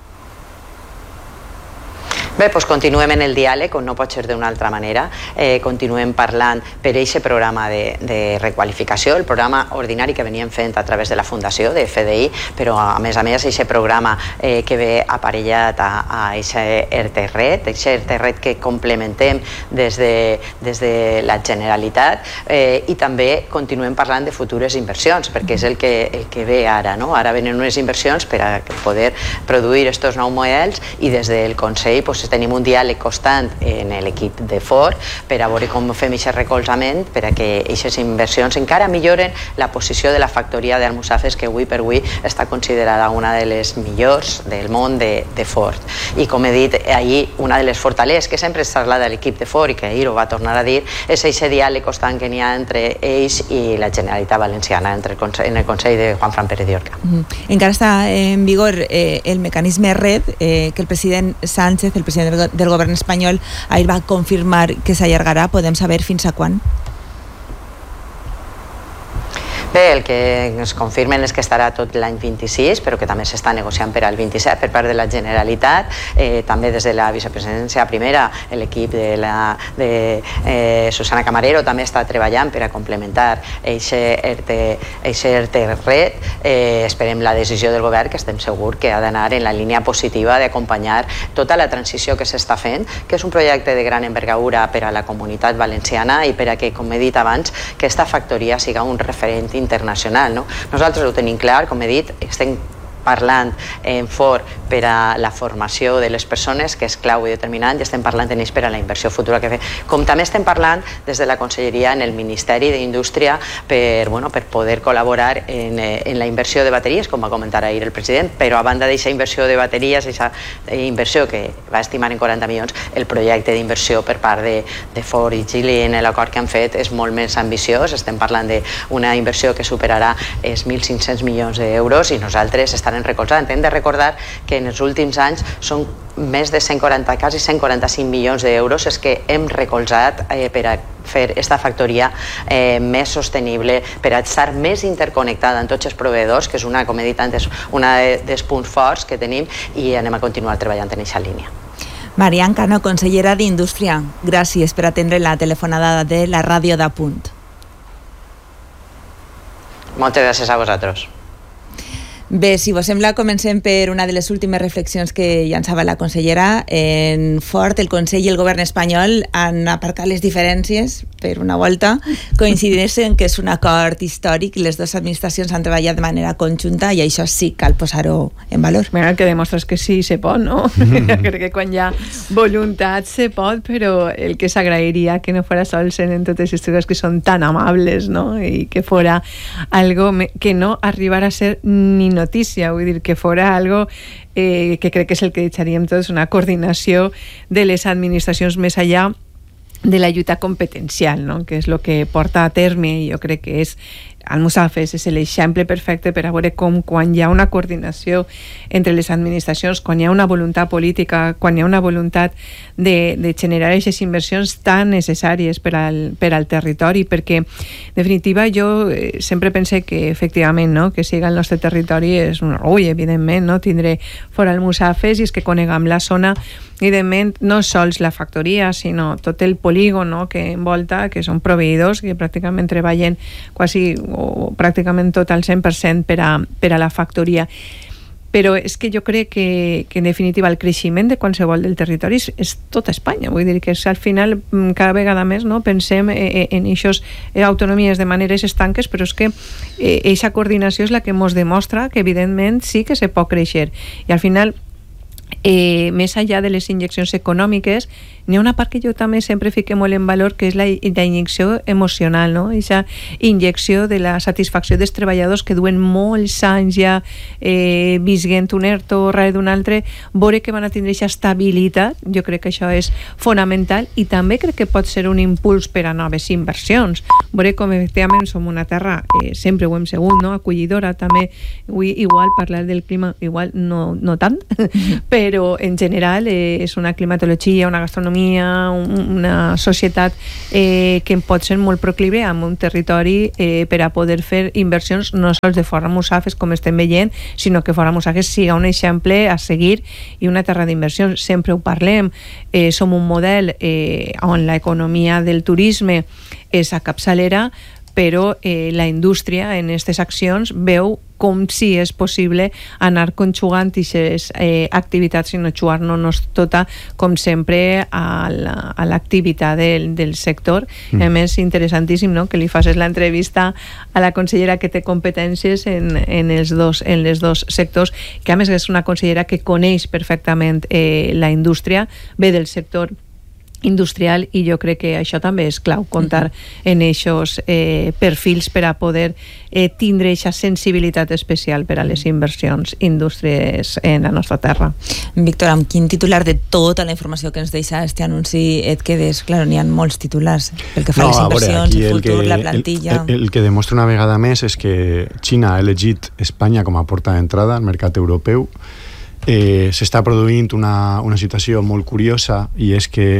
Bé, doncs continuem en el diàleg, com no pot ser d'una altra manera. Eh, continuem parlant per aquest programa de, de requalificació, el programa ordinari que veníem fent a través de la Fundació, de F D I, però a més a més aquest programa eh, que ve aparellat a aquest E R T Red, aquest E R T Red que complementem des de, des de la Generalitat eh, i també continuem parlant de futures inversions, perquè és el que, el que ve ara, no? Ara venen unes inversions per a poder produir aquests nous models i des del Consell pues, tenim un diàleg constant en l'equip de Ford per a veure com fem aquest recolzament per a que aquestes inversions encara milloren la posició de la factoria d'Almussafes, que avui per avui està considerada una de les millors del món de, de Ford. I com he dit, ahir una de les fortaleses que sempre es traslada a l'equip de Ford i que ahir ho va tornar a dir és aquest diàleg constant que n'hi ha entre ells i la Generalitat Valenciana, entre el Consell, en el Consell de Juanfran Pérez Llorca. Mm. Encara està en vigor eh, el mecanisme Red eh, que el president Sánchez, el president del govern espanyol, ahir va confirmar que s'allargarà. Podem saber fins a quan? Bé, el que ens confirmen és que estarà tot l'any vint-i-sis, però que també s'està negociant per al vint-i-set per part de la Generalitat, eh, també des de la vicepresidència primera, l'equip de, la, de eh, Susana Camarero també està treballant per a complementar aquest E R T Red. Eh, esperem la decisió del govern, que estem segurs que ha d'anar en la línia positiva d'acompanyar tota la transició que s'està fent, que és un projecte de gran envergadura per a la comunitat valenciana i per a que, com he dit abans, que aquesta factoria siga un referent internacional. No? Nosaltres ho tenim clar, com he dit, estem parlant en Ford per a la formació de les persones, que és clau i determinant, i estem parlant en ells per a la inversió futura que fem. Com també estem parlant des de la Conselleria en el Ministeri d'Indústria per, bueno, per poder col·laborar en, en la inversió de bateries, com va comentar ahir el president, però a banda d'aquesta inversió de bateries, aquesta inversió que va estimar en quaranta milions, el projecte d'inversió per part de, de Ford i Geely en l'acord que han fet és molt més ambiciós. Estem parlant d'una inversió que superarà els mil cinc-cents milions d'euros i nosaltres estem recolzant. Hem de recordar que en els últims anys són més de cent quaranta, quasi cent quaranta-cinc milions d'euros els que hem recolzat eh, per a fer aquesta factoria eh, més sostenible, per a estar més interconnectada amb tots els proveïdors, que és una, com he dit antes, una dels punts forts que tenim i anem a continuar treballant en aquesta línia. Marian Cano, consellera d'Indústria, gràcies per atendre la telefonada de la ràdio d'Apunt. Moltes gràcies a vosaltres. Bé, si vos sembla, comencem per una de les últimes reflexions que llançava la consellera. En Ford, el Consell i el govern espanyol han aparcat les diferències per una volta, coincidint en que és un acord històric i les dues administracions han treballat de manera conjunta i això sí cal posar-ho en valor. Bueno, el que demostra és que sí se pot, no? Mm. Crec que quan hi ha voluntat se pot, però el que s'agrairia que no fora sols en totes les coses que són tan amables, no? I que fora algo que no arribara a ser ni notícia, vull dir, que fora algo eh, que crec que és el que deixaríem tots, una coordinació de les administracions més allà de la lluita competencial, no? Que és el que porta a terme i jo crec que és Almussafes és l'exemple perfecte per a veure com quan hi ha una coordinació entre les administracions, quan hi ha una voluntat política, quan hi ha una voluntat de, de generar aquestes inversions tan necessàries per al, per al territori, perquè, en definitiva, jo eh, sempre pense que, efectivament, no, que siga el nostre territori és un orgull, evidentment, no, tindré fora Almussafes i és que coneguem la zona, evidentment, no sols la factoria, sinó tot el polígon, no, que envolta, que són proveïdors que pràcticament treballen quasi o pràcticament tot al cent per cent per a, per a la factoria. Però és que jo crec que, que en definitiva el creixement de qualsevol del territori és, és tota Espanya, vull dir que és, al final cada vegada més, no, pensem en aquestes autonomies de maneres estanques, però és que aquesta coordinació és la que ens demostra que evidentment sí que se pot créixer i al final Eh, més enllà de les injeccions econòmiques n'hi ha una part que jo també sempre fique molt en valor, que és la, la injecció emocional, no? Aquesta injecció de la satisfacció dels treballadors que duen molts anys ja eh, visquent un ERTO darrere d'un altre, veure que van a tindre aquesta estabilitat, jo crec que això és fonamental i també crec que pot ser un impuls per a noves inversions, veure com efectivament som una terra, eh, sempre ho hem sigut, no? Acollidora també, igual parlar del clima, igual no, no tant, però en general eh, és una climatologia, una gastronomia, una societat eh, que pot ser molt proclive amb un territori eh, per a poder fer inversions no sols de fora Almussafes com estem veient, sinó que fora Almussafes siga un exemple a seguir i una terra d'inversions. Sempre ho parlem, eh, som un model eh, on l'economia del turisme és a capçalera, però eh, la indústria en aquestes accions veu com si és possible anar conjugant aquestes eh, activitats i no jugar-nos tota, com sempre, a l'activitat del, del sector. Mm. A més, interessantíssim, no?, que li facis l'entrevista a la consellera que té competències en, en, els dos, en les dos sectors, que a més és una consellera que coneix perfectament eh, la indústria, ve del sector industrial, i jo crec que això també és clau, comptar uh-huh. en aquests eh, perfils per a poder eh, tindre aquesta sensibilitat especial per a les inversions indústries en la nostra terra. Víctor, amb quin titular de tota la informació que ens deixa este anunci et quedes? Claro, n'hi ha molts titulars pel que fa no, a les inversions, veure, el futur, el que, la plantilla... El, el, el que demostra una vegada més és que Xina ha elegit Espanya com a porta d'entrada al mercat europeu. Eh, s'està produint una, una situació molt curiosa, i és que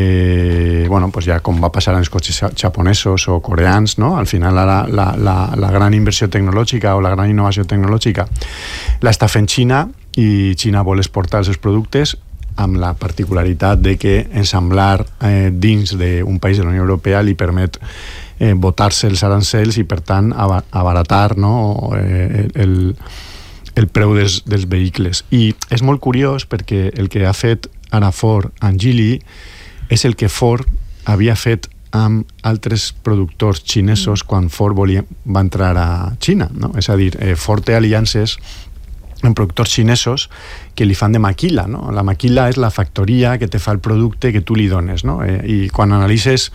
eh, bueno, pues ja com va passar amb els cotxes japonesos o coreans, no? Al final la, la, la, la gran inversió tecnològica o la gran innovació tecnològica l'està fent Xina, i Xina vol exportar els seus productes amb la particularitat de que ensamblar eh, dins d'un país de la Unió Europea li permet eh, botar-se els arancels i per tant abaratar, no, eh, el el preu dels, dels vehicles. I és molt curiós perquè el que ha fet ara Ford amb Geely és el que Ford havia fet amb altres productors xinesos quan Ford volia, va entrar a Xina, no? És a dir, eh, Ford té aliances amb productors xinesos que li fan de maquila, no? La maquila és la factoria que te fa el producte que tu li dones, no? Eh, I quan analitzes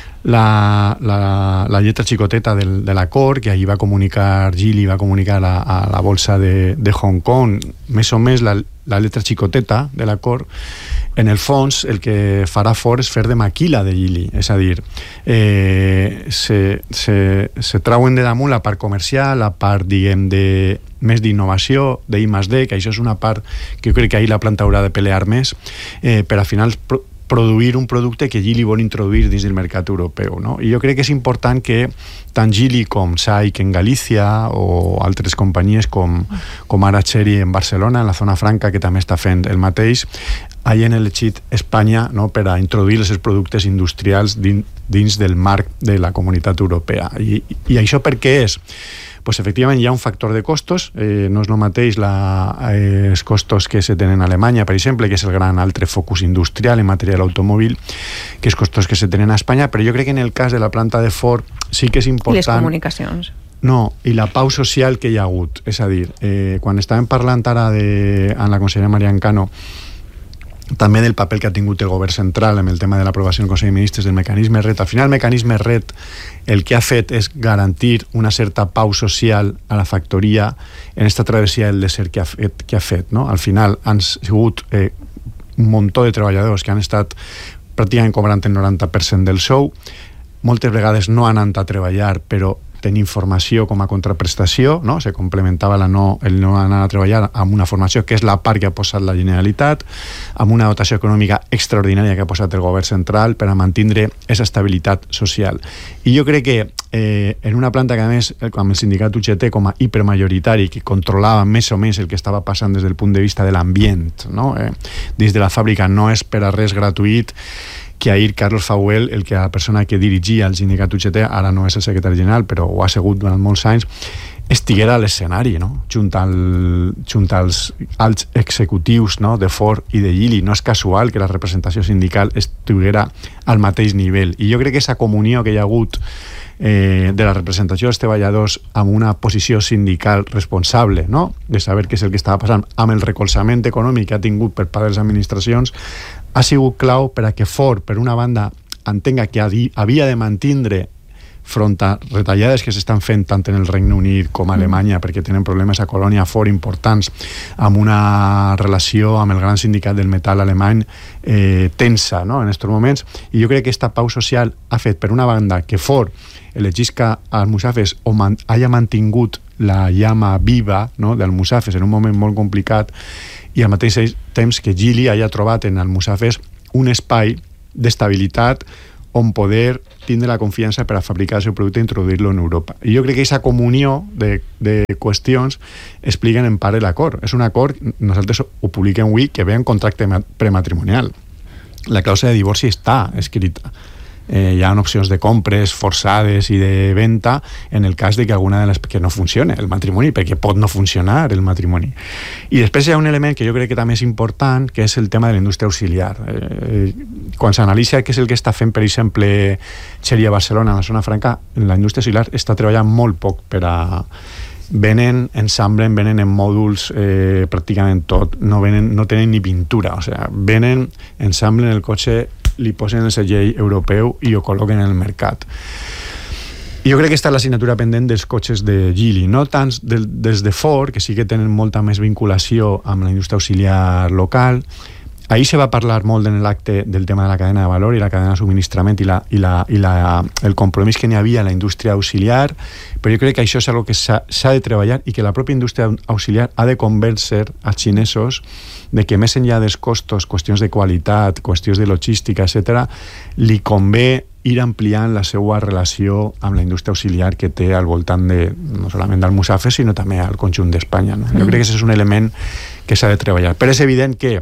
La, la, la lletra xicoteta del, de l'acord, que ahir va comunicar Geely, va comunicar a, a la bolsa de, de Hong Kong, més o més la, la lletra xicoteta de l'acord, en el fons el que farà Ford és fer de maquila de Geely, és a dir, eh, se, se, se trauen de damunt la part comercial, la part, diguem, de més d'innovació, d'I més D, que això és una part que jo crec que ahir la planta haurà de pelear més, eh, per a final pro- produir un producte que Geely vol introduir dins del mercat europeu, no? I jo crec que és important que tant Geely com S A I C en Galícia o altres companyies com, com ara Chery en Barcelona, en la zona franca, que també està fent el mateix, hagin elegit Espanya, no?, per a introduir els seus productes industrials dins, dins del marc de la comunitat europea. I, i això per què és? Pues efectivament hi ha un factor de costos, eh, no és el mateix la, eh, els costos que se tenen a Alemanya, per exemple, que és el gran altre focus industrial en matèria de l'automòbil, que els costos que se tenen a Espanya, però jo crec que en el cas de la planta de Ford sí que és important... Les comunicacions. No, i la pau social que hi ha hagut. És a dir, eh, quan estàvem parlant ara de, amb la consellera Marian Cano, també del paper que ha tingut el govern central en el tema de l'aprovació del Consell de Ministres del mecanisme R E T. Al final el mecanisme R E T el que ha fet és garantir una certa pau social a la factoria en aquesta travessia del desert que ha fet, que ha fet, no? Al final han sigut eh, un muntó de treballadors que han estat pràcticament cobrant el noranta per cent del sou, moltes vegades no han anat a treballar, però tenir formació com a contraprestació, no? Se complementava la no, el no anar a treballar amb una formació, que és la part que ha posat la Generalitat, amb una dotació econòmica extraordinària que ha posat el govern central per a mantindre aquesta estabilitat social. I jo crec que eh, en una planta que a més, amb el sindicat U G T com a hipermajoritari, que controlava més o menys el que estava passant des del punt de vista de l'ambient, no? eh, dins de la fàbrica, no és per a res gratuït que ahir Carlos Fauel, el que la persona que dirigia el sindicat U G T, ara no és el secretari general, però ho ha sigut durant molts anys, estiguera a l'escenari, no? Junt, al, junt als alts executius, no? De Ford i de Geely. No és casual que la representació sindical estiguera al mateix nivell. I jo crec que aquesta comunió que hi ha hagut eh, de la representació dels treballadors amb una posició sindical responsable, no? De saber què és el que estava passant, amb el recolzament econòmic que ha tingut per part de les administracions, ha sigut clau per a que Ford, per una banda, entenga que havia de mantindre front a retallades que s'estan fent tant en el Regne Unit com a Alemanya, perquè tenen problemes a Colònia Ford importants, amb una relació amb el gran sindicat del metall alemany eh, tensa, no?, en aquests moments. I jo crec que aquesta pau social ha fet, per una banda, que Ford elegisca Almusafes o man, haya mantingut la llama viva, no?, d'Almusafes en un moment molt complicat, i al mateix temps que Geely haya trobat en Almusafes un espai d'estabilitat on poder tindre la confiança per a fabricar el seu producte i introduir-lo en Europa. I jo crec que aquesta comunió de, de qüestions expliquen en part l'acord. És un acord, nosaltres ho publiquem avui, que ve en contracte prematrimonial. La clàusula de divorci està escrita. Eh, hi ha opcions de compres forçades i de venda en el cas de que alguna de les que no funcione el matrimoni, perquè pot no funcionar el matrimoni. I després hi ha un element que jo crec que també és important, que és el tema de la indústria auxiliar. Eh, quan s'analitza què és el que està fent, per exemple, Chery a Barcelona, en la zona franca, la indústria auxiliar està treballant molt poc per a... venen, ensamblen, venen en mòduls eh, pràcticament tot, no, venen, no tenen ni pintura, o sigui, venen, ensamblen el cotxe, li posen el segell europeu i ho col·loquen en el mercat. I jo crec que està l'assignatura pendent dels cotxes de Geely, no tant del, des de Ford, que sí que tenen molta més vinculació amb la indústria auxiliar local. Ahir se va parlar molt en l'acte del tema de la cadena de valor i la cadena de subministrament i, la, i, la, i la, el compromís que n'hi havia a la indústria auxiliar, però jo crec que això és una cosa que s'ha de treballar i que la pròpia indústria auxiliar ha de convèncer als xinesos de que més enllà dels costos, qüestions de qualitat, qüestions de logística, etcètera, li convé ir ampliant la seva relació amb la indústria auxiliar que té al voltant de, no solament d'Almusafes, sinó també al conjunt d'Espanya. No? Jo crec que aquest és un element que s'ha de treballar. Però és evident que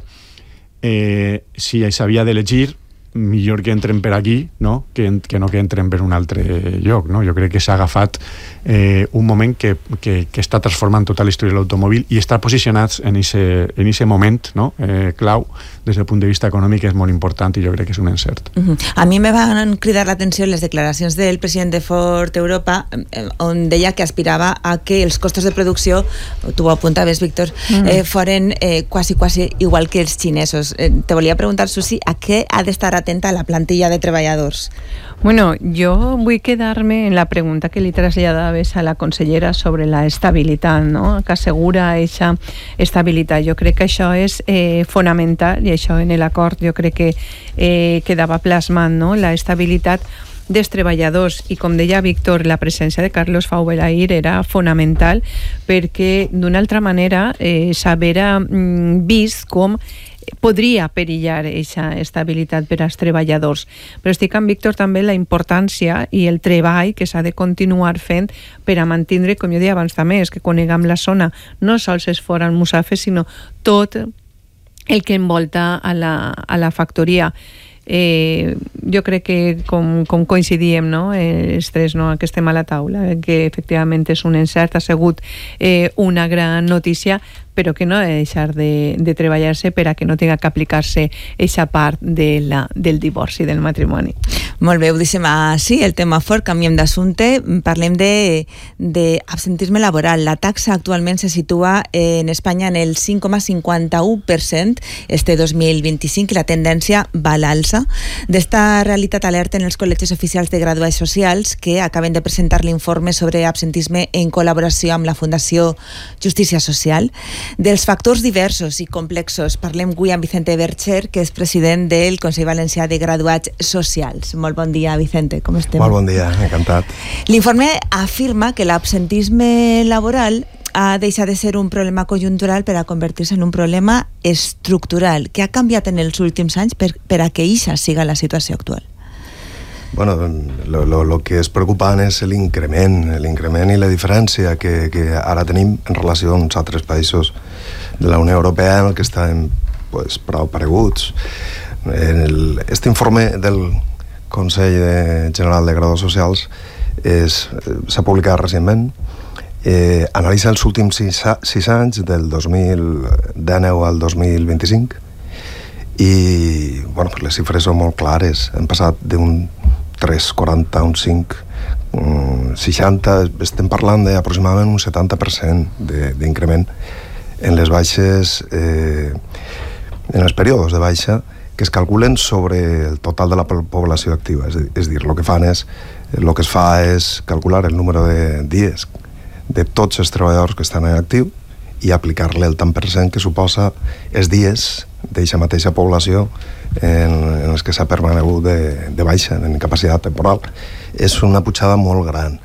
Eh, si s'havia d'elegir, millor que entren per aquí, no? Que, que no que entren per un altre lloc, no? Jo crec que s'ha agafat eh, un moment que, que, que està transformant tota la història de l'automòbil i estar posicionats en aquest moment, no? eh, clau des del punt de vista econòmic és molt important i jo crec que és un encert. Uh-huh. A mi me van cridar l'atenció les declaracions del president de Ford Europa, on deia que aspirava a que els costos de producció, tu ho apuntaves, Víctor, uh-huh. eh, foren eh, quasi, quasi igual que els xinesos. Eh, te volia preguntar, Susi, a què ha d'estar atenta la plantilla de treballadors? Bueno, jo vull quedar-me en la pregunta que li traslladaves a la consellera sobre la estabilitat, no? Que assegura aquesta estabilitat. Jo crec que això és eh, fonamental i això en l'acord jo crec que eh, quedava plasmat, no? La estabilitat dels treballadors i com deia Víctor, la presència de Carlos Fauel ahir era fonamental perquè d'una altra manera eh, s'havia mm, vist com podria perillar aquesta estabilitat per als treballadors. Però estic amb Víctor també la importància i el treball que s'ha de continuar fent per a mantindre, com jo deia abans també, és que coneguem la zona, no sols és fora Almusafes, sinó tot el que envolta a la, a la factoria. Eh, jo crec que com, com coincidíem, no? eh, els tres, no? que estem a la taula, que efectivament és un encert, ha sigut eh, una gran notícia, però que no ha de deixar de, de treballar-se per a que no tinga que aplicar-se aquesta part de la, del divorci, del matrimoni. Molt bé, ho deixem així, el tema fort, canviem d'assumpte, parlem de, de absentisme laboral. La taxa actualment se situa en Espanya en el cinc coma cinquanta-u per cent este dos mil vint-i-cinc i la tendència va a l'alça. D'esta realitat alerten els col·legis oficials de graduats socials que acaben de presentar l'informe sobre absentisme en col·laboració amb la Fundació Justícia Social. Dels factors diversos i complexos parlem avui amb Vicente Bercher, que és president del Consell Valencià de Graduats Socials. Molt bon dia, Vicente, com estem? Molt bon dia, encantat. L'informe afirma que l'absentisme laboral ha deixat de ser un problema conjuntural per a convertir-se en un problema estructural. Què ha canviat en els últims anys per, per a que això siga la situació actual? Bueno, lo, lo, lo que és preocupant és l'increment, l'increment i la diferència que, que ara tenim en relació amb uns altres països de la Unió Europea en el que estem pues, prou pareguts. El, este informe del Consell de General de Graduats Socials s'ha publicat recentment. Eh, analitza els últims sis, sis anys, del dos mil dinou al dos mil vint-i-cinc, i bueno, les xifres són molt clares. Hem passat d'un tres coma quaranta a un cinc coma seixanta, estem parlant d'aproximadament un setanta per cent d'increment en les baixes, eh, en els períodes de baixa que es calculen sobre el total de la població activa. És, és dir, el que fan és, el que es fa és calcular el número de dies de tots els treballadors que estan en actiu i aplicar-li el tant per cent que suposa els dies d'aquesta mateixa població en, en els que s'ha permanegut de, de baixa, en incapacitat temporal. És una pujada molt gran.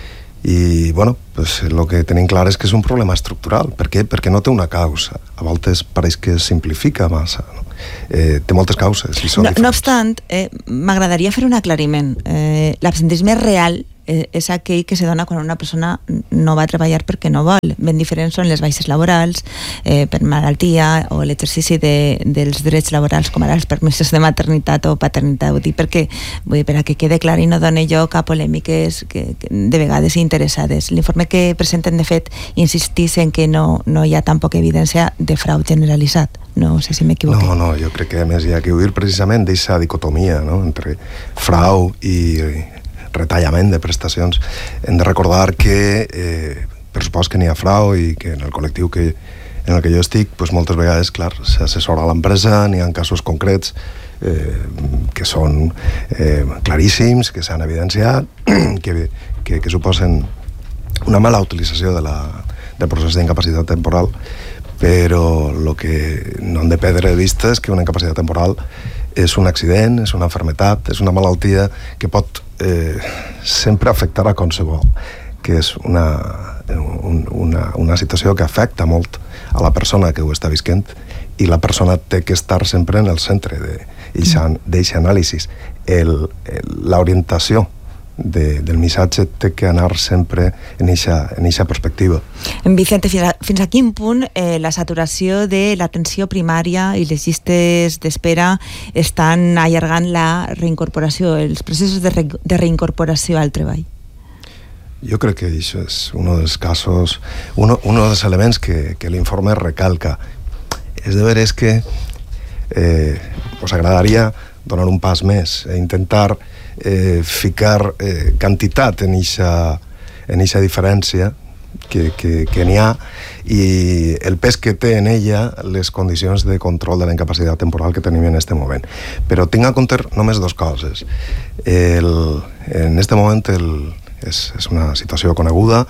I, bueno, pues, el que tenim clar és que és un problema estructural. Per què? Perquè no té una causa. A voltes pareix que es simplifica massa, no? Eh, té moltes causes. I són no, no obstant, eh, m'agradaria fer un aclariment. Eh, l'absentisme real és aquell que se dona quan una persona no va a treballar perquè no vol. Ben diferents són les baixes laborals, eh, per malaltia o l'exercici de, dels drets laborals, com ara els permisos de maternitat o paternitat. Vull dir, perquè, vull dir, per a que quede clar i no doni lloc a polèmiques que, que de vegades interessades. L'informe que presenten, de fet, insistís en que no, no hi ha tampoc evidència de frau generalitzat. No sé si m'equivoco. No, no, jo crec que a més hi ha que huir precisament d'aquesta dicotomia, no?, entre frau i retallament de prestacions. Hem de recordar que eh, per supost que n'hi ha frau i que en el col·lectiu que, en el que jo estic, pues moltes vegades, clar, s'assessora l'empresa, n'hi ha casos concrets eh, que són eh, claríssims, que s'han evidenciat, que, que, que suposen una mala utilització de la, del procés d'incapacitat temporal, però el que no hem de perdre de vista és que una incapacitat temporal és un accident, és una malaltia, és una malaltia que pot eh, sempre afectar a qualsevol, que és una, un, una, una situació que afecta molt a la persona que ho està visquent, i la persona té que estar sempre en el centre d'aquest anàlisi. L'orientació de, del missatge té que anar sempre en aquesta perspectiva. Vicente, fins a, fins a quin punt eh, la saturació de l'atenció primària i les llistes d'espera estan allargant la reincorporació, els processos de, re, de reincorporació al treball? Jo crec que això és un dels casos, un dels elements que, que l'informe recalca. És de veres que eh, us agradaria donar un pas més e intentar eh, ficar eh, quantitat en eixa en eixa diferència que, que, que n'hi ha, i el pes que té en ella les condicions de control de la incapacitat temporal que tenim en aquest moment. Però tinc a compte només dues coses. El, en aquest moment el, és, és una situació coneguda.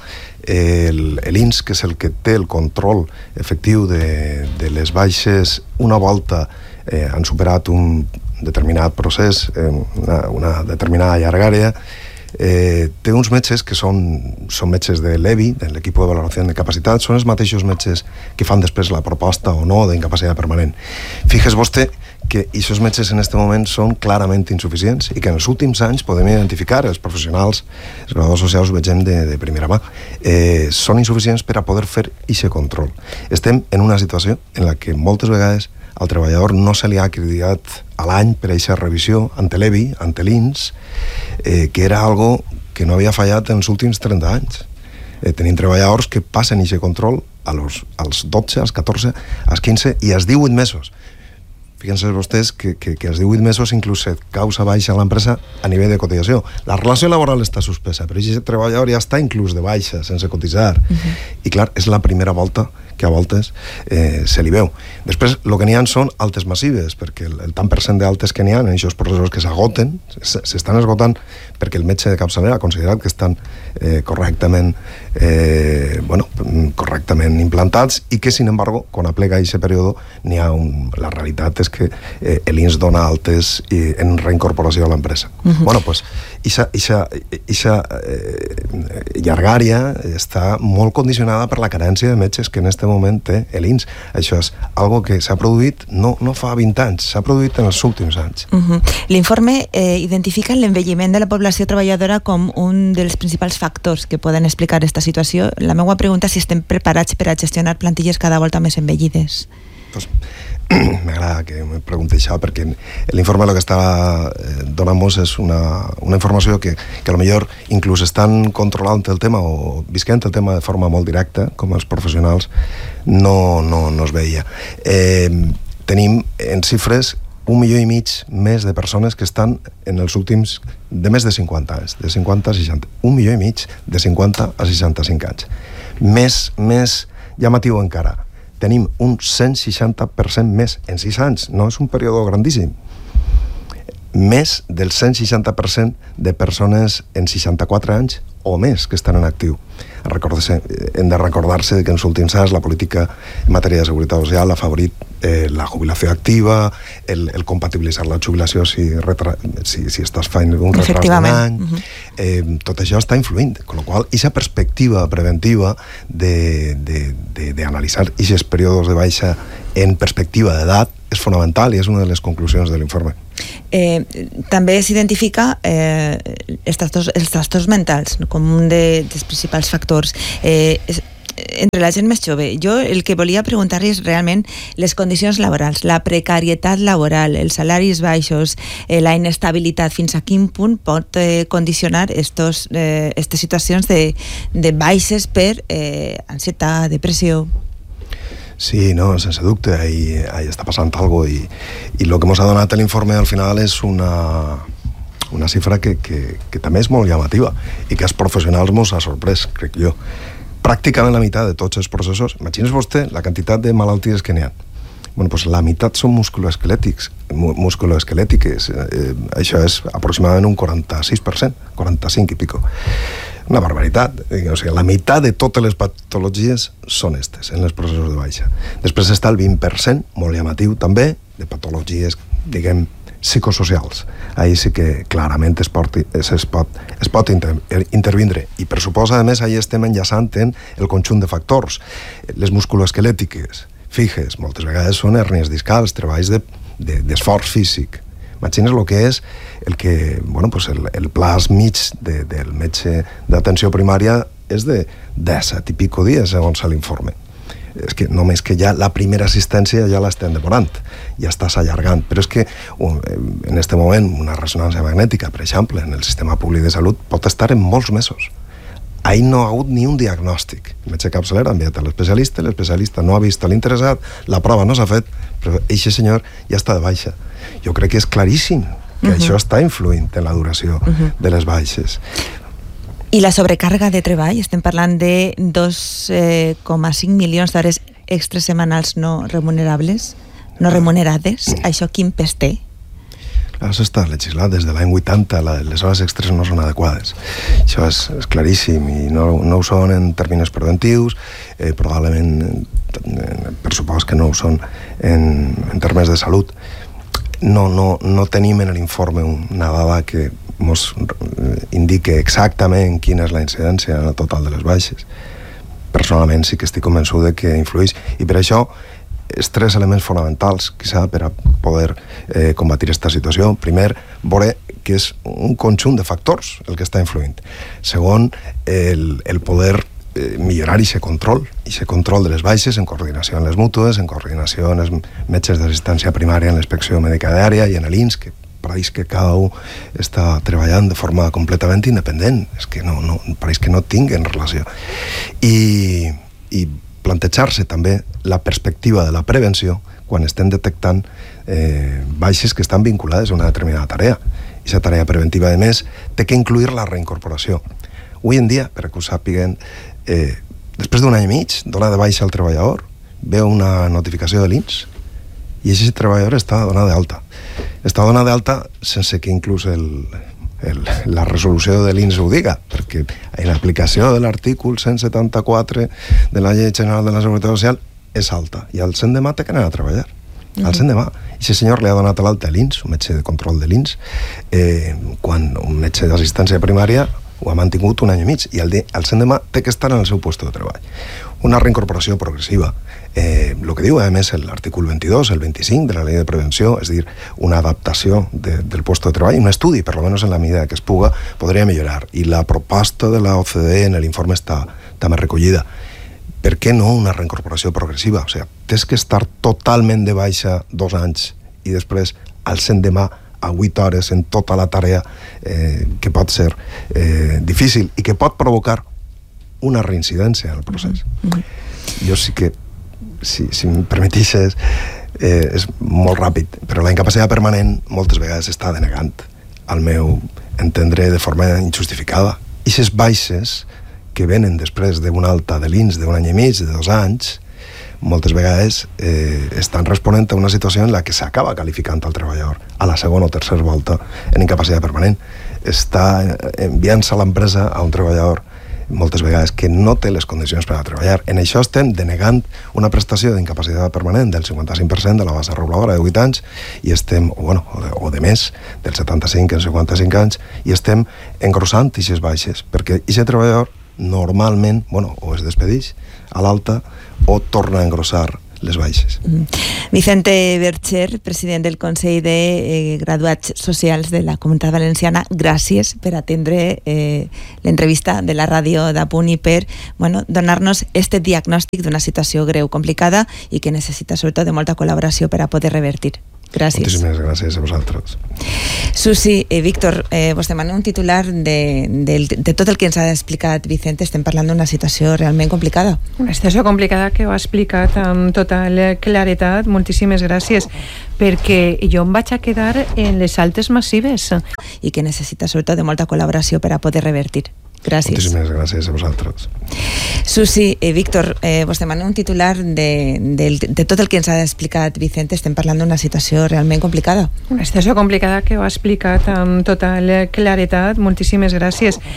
L'I N S, que és el que té el control efectiu de, de les baixes, una volta eh, han superat un determinat procés, eh, una, una determinada llargària, eh, té uns metges que són, són metges de l'E B I, de l'equip de valoració de capacitat, són els mateixos metges que fan després la proposta o no d'incapacitat permanent. Fixes vostè que aquests metges en aquest moment són clarament insuficients i que en els últims anys podem identificar, els professionals, els graduats socials ho vegem de, de primera mà, eh, són insuficients per a poder fer aquest control. Estem en una situació en la que moltes vegades al treballador no se li ha acreditat a l'any per a aquesta revisió ante l'E B I, ante l'I N S, eh, que era algo que no havia fallat en els últims trenta anys. Eh, tenim treballadors que passen aquest control a los, als dotze, als catorze, als quinze i als divuit mesos. Fíjense vostès que, que, que als divuit mesos inclús se causa baixa a l'empresa a nivell de cotització. La relació laboral està suspesa, però aquest treballador ja està inclús de baixa, sense cotitzar. Uh-huh. I clar, és la primera volta que a voltes eh, se li veu. Després, el que n'hi ha són altes massives, perquè el, el tant per cent d'altes que n'hi ha en aquests processos que s'agoten, s'estan esgotant perquè el metge de capçalera ha considerat que estan eh, correctament eh, bueno, correctament implantats i que, sin embargo, quan aplega aquest període, n'hi ha un... la realitat és que eh, l'I N S dona altes i, en reincorporació a l'empresa. Uh-huh. Bueno, pues, ixa eh, llargària està molt condicionada per la carència de metges que en aquest moment té l'I N S. Això és algo que s'ha produït no, no fa vint anys, s'ha produït en els últims anys. Uh-huh. L'informe eh, identifica l'envelliment de la població treballadora com un dels principals factors que poden explicar aquesta situació. La meva pregunta és si estem preparats per a gestionar plantilles cada volta més envellides. Pues, m'agrada que me pregunti això, perquè l'informe el que està eh, donant-nos és una, una informació que, que a lo millor inclús estan controlant el tema o visquent el tema de forma molt directa, com els professionals, no, no, no es veia. Eh, tenim en xifres un milió i mig més de persones que estan en els últims, de més de cinquanta anys, de cinquanta a seixanta. Un milió i mig de cinquanta a seixanta-cinc anys. Més, més llamatiu encara, tenim un cent seixanta per cent més en sis anys, no és un període grandíssim. Més del cent seixanta per cent de persones en seixanta-quatre anys o més que estan en actiu. Hem de recordar-se que en els últims anys la política en matèria de seguretat social ha favorit eh, la jubilació activa, el, el compatibilitzar la jubilació si, retra... si, si estàs fent un retras d'un any. Uh-huh. eh, tot això està influint, amb la qual cosa aquesta perspectiva preventiva d'analitzar aquests períodes de baixa en perspectiva d'edat és fonamental i és una de les conclusions de l'informe. Eh, també s'identifica eh, els, trastorns, els trastorns mentals com un de, dels principals factors. Eh, és, entre la gent més jove, jo el que volia preguntar és realment les condicions laborals, la precarietat laboral, els salaris baixos, eh, la inestabilitat, fins a quin punt pot eh, condicionar estos, eh, aquestes situacions de, de baixes per eh, ansietat, depressió. Sí, no, sense dubte, ahí, ahí està passant algo i, i el que ens ha donat l'informe al final és una, una xifra que, que, que també és molt llamativa i que als professionals ens ha sorprès, crec jo. Pràcticament la meitat de tots els processos, imagines vostè la quantitat de malalties que n'hi ha. Bueno, pues la meitat són musculoesquelètics, musculoesquelètiques, eh, això és aproximadament un quaranta-sis per cent, quaranta-cinc i pico. Una barbaritat. O sigui, la meitat de totes les patologies són estes, en els processos de baixa. Després està el vint per cent, molt llamatiu també, de patologies, diguem, psicosocials. Ahí sí que clarament es pot, es pot, es pot inter, intervindre. I per suposa, a més, ahí estem enllaçant en el conjunt de factors. Les musculoesquelètiques, fijes, moltes vegades són hèrnies discals, treballs de, de, d'esforç físic. Imagines el que és el que, bueno, pues el, el plaç mig de, del metge d'atenció primària és de disset i pico dies, segons l'informe. És que només que ja la primera assistència ja l'estem demorant, ja està s'allargant, però és que en aquest moment una ressonància magnètica, per exemple, en el sistema públic de salut pot estar en molts mesos. Ahir no ha hagut ni un diagnòstic. El metge capçalera ha enviat a l'especialista, l'especialista no ha vist l'interessat, la prova no s'ha fet, però aquest senyor ja està de baixa. Jo crec que és claríssim que uh-huh. això està influint en la duració uh-huh. de les baixes. I la sobrecàrrega de treball? Estem parlant de dos coma cinc milions d'hores extres setmanals no remunerables, no remunerades. Això quin pes té? Això està legislat des de l'any vuitanta, les hores extres no són adequades. Això és, és claríssim i no, no ho són en termes preventius, eh, probablement eh, per supòs que no ho són en, en termes de salut. No, no, no tenim en l'informe una dada que ens indique exactament quina és la incidència en el total de les baixes. Personalment sí que estic convençut de que influeix i per això els tres elements fonamentals quizà per a poder eh, combatir aquesta situació. Primer, veure que és un conjunt de factors el que està influint. Segon, el, el poder eh, millorar aquest control, aquest control de les baixes en coordinació amb les mútues, en coordinació amb els metges d'assistència primària en l'inspecció mèdica d'àrea i en l'I N S, que pareix que cada un està treballant de forma completament independent. És que no, no, pareix que no tinguen relació. I, i plantejar-se també la perspectiva de la prevenció quan estem detectant eh, baixes que estan vinculades a una determinada tarea. I aquesta tarea preventiva, a més, té que incluir la reincorporació. Avui en dia, per que ho sàpiguen, eh, després d'un any i mig, donar de baixa al treballador, veu una notificació de l'I N S i aquest treballador està donat d'alta. Està donat d'alta sense que inclús el, el, la resolució de l'I N S ho diga, perquè en aplicació de l'artícul cent setanta-quatre de la Llei General de la Seguretat Social és alta, i al l'endemà té que anar a treballar. Al l'endemà. I si el senyor li ha donat l'alta a l'I N S, un metge de control de l'I N S, eh, quan un metge d'assistència primària ho ha mantingut un any i mig, i al l'endemà té que estar en el seu lloc de treball. Una reincorporació progressiva. Eh, el que diu, a més, l'artícul vint-i-dos, el vint-i-cinc de la llei de prevenció, és a dir, una adaptació de, del lloc de treball, un estudi, per almenys en la medida que es puga, podria millorar. I la proposta de la O C D E en l'informe està, està més recollida. Per què no una reincorporació progressiva? O sigui, tens que estar totalment de baixa dos anys i després, al l'endemà, a vuit hores en tota la tarea, eh, que pot ser eh, difícil i que pot provocar una reincidència en el procés. Mm-hmm. Jo sí que, si, si em permetixes, eh, és molt ràpid, però la incapacitat permanent moltes vegades està denegant, al meu entendre, de forma injustificada. I les baixes que venen després d'una alta de l'I N S d'un any i mig, de dos anys, moltes vegades eh, estan responent a una situació en la que s'acaba qualificant el treballador a la segona o tercera volta en incapacitat permanent. Està enviant-se a l'empresa a un treballador moltes vegades que no té les condicions per a treballar. En això estem denegant una prestació d'incapacitat permanent del cinquanta-cinc per cent de la base reguladora de vuit anys i estem, o, bueno, o, de, o de més, del setanta-cinc en cinquanta-cinc anys, i estem engrossant aquestes baixes, perquè aquest treballador normalment, bueno, o es despedeix a l'alta o torna a engrossar les baixes. Mm. Vicente Bercher, president del Consell de eh, Graduats Socials de la Comunitat Valenciana, gràcies per atendre eh, l'entrevista de la ràdio d'Apunt i per bueno, donar-nos este diagnòstic d'una situació greu, complicada i que necessita sobretot de molta col·laboració per a poder revertir. Gràcies. Moltíssimes gràcies a vosaltres. Susi, eh, Víctor, eh, vos demano un titular de, de, de tot el que ens ha explicat Vicente. Estem parlant d'una situació realment complicada. Una situació complicada que ho ha explicat amb total claretat. Moltíssimes gràcies, perquè jo em vaig a quedar en les altes massives. I que necessita sobretot de molta col·laboració per a poder revertir. Gràcies. Moltíssimes gràcies a vosaltres. Susi, eh, Víctor, eh, vos demano un titular de, de, de tot el que ens ha explicat Vicente. Estem parlant d'una situació realment complicada. Una situació complicada que ho ha explicat amb total claretat. Moltíssimes gràcies.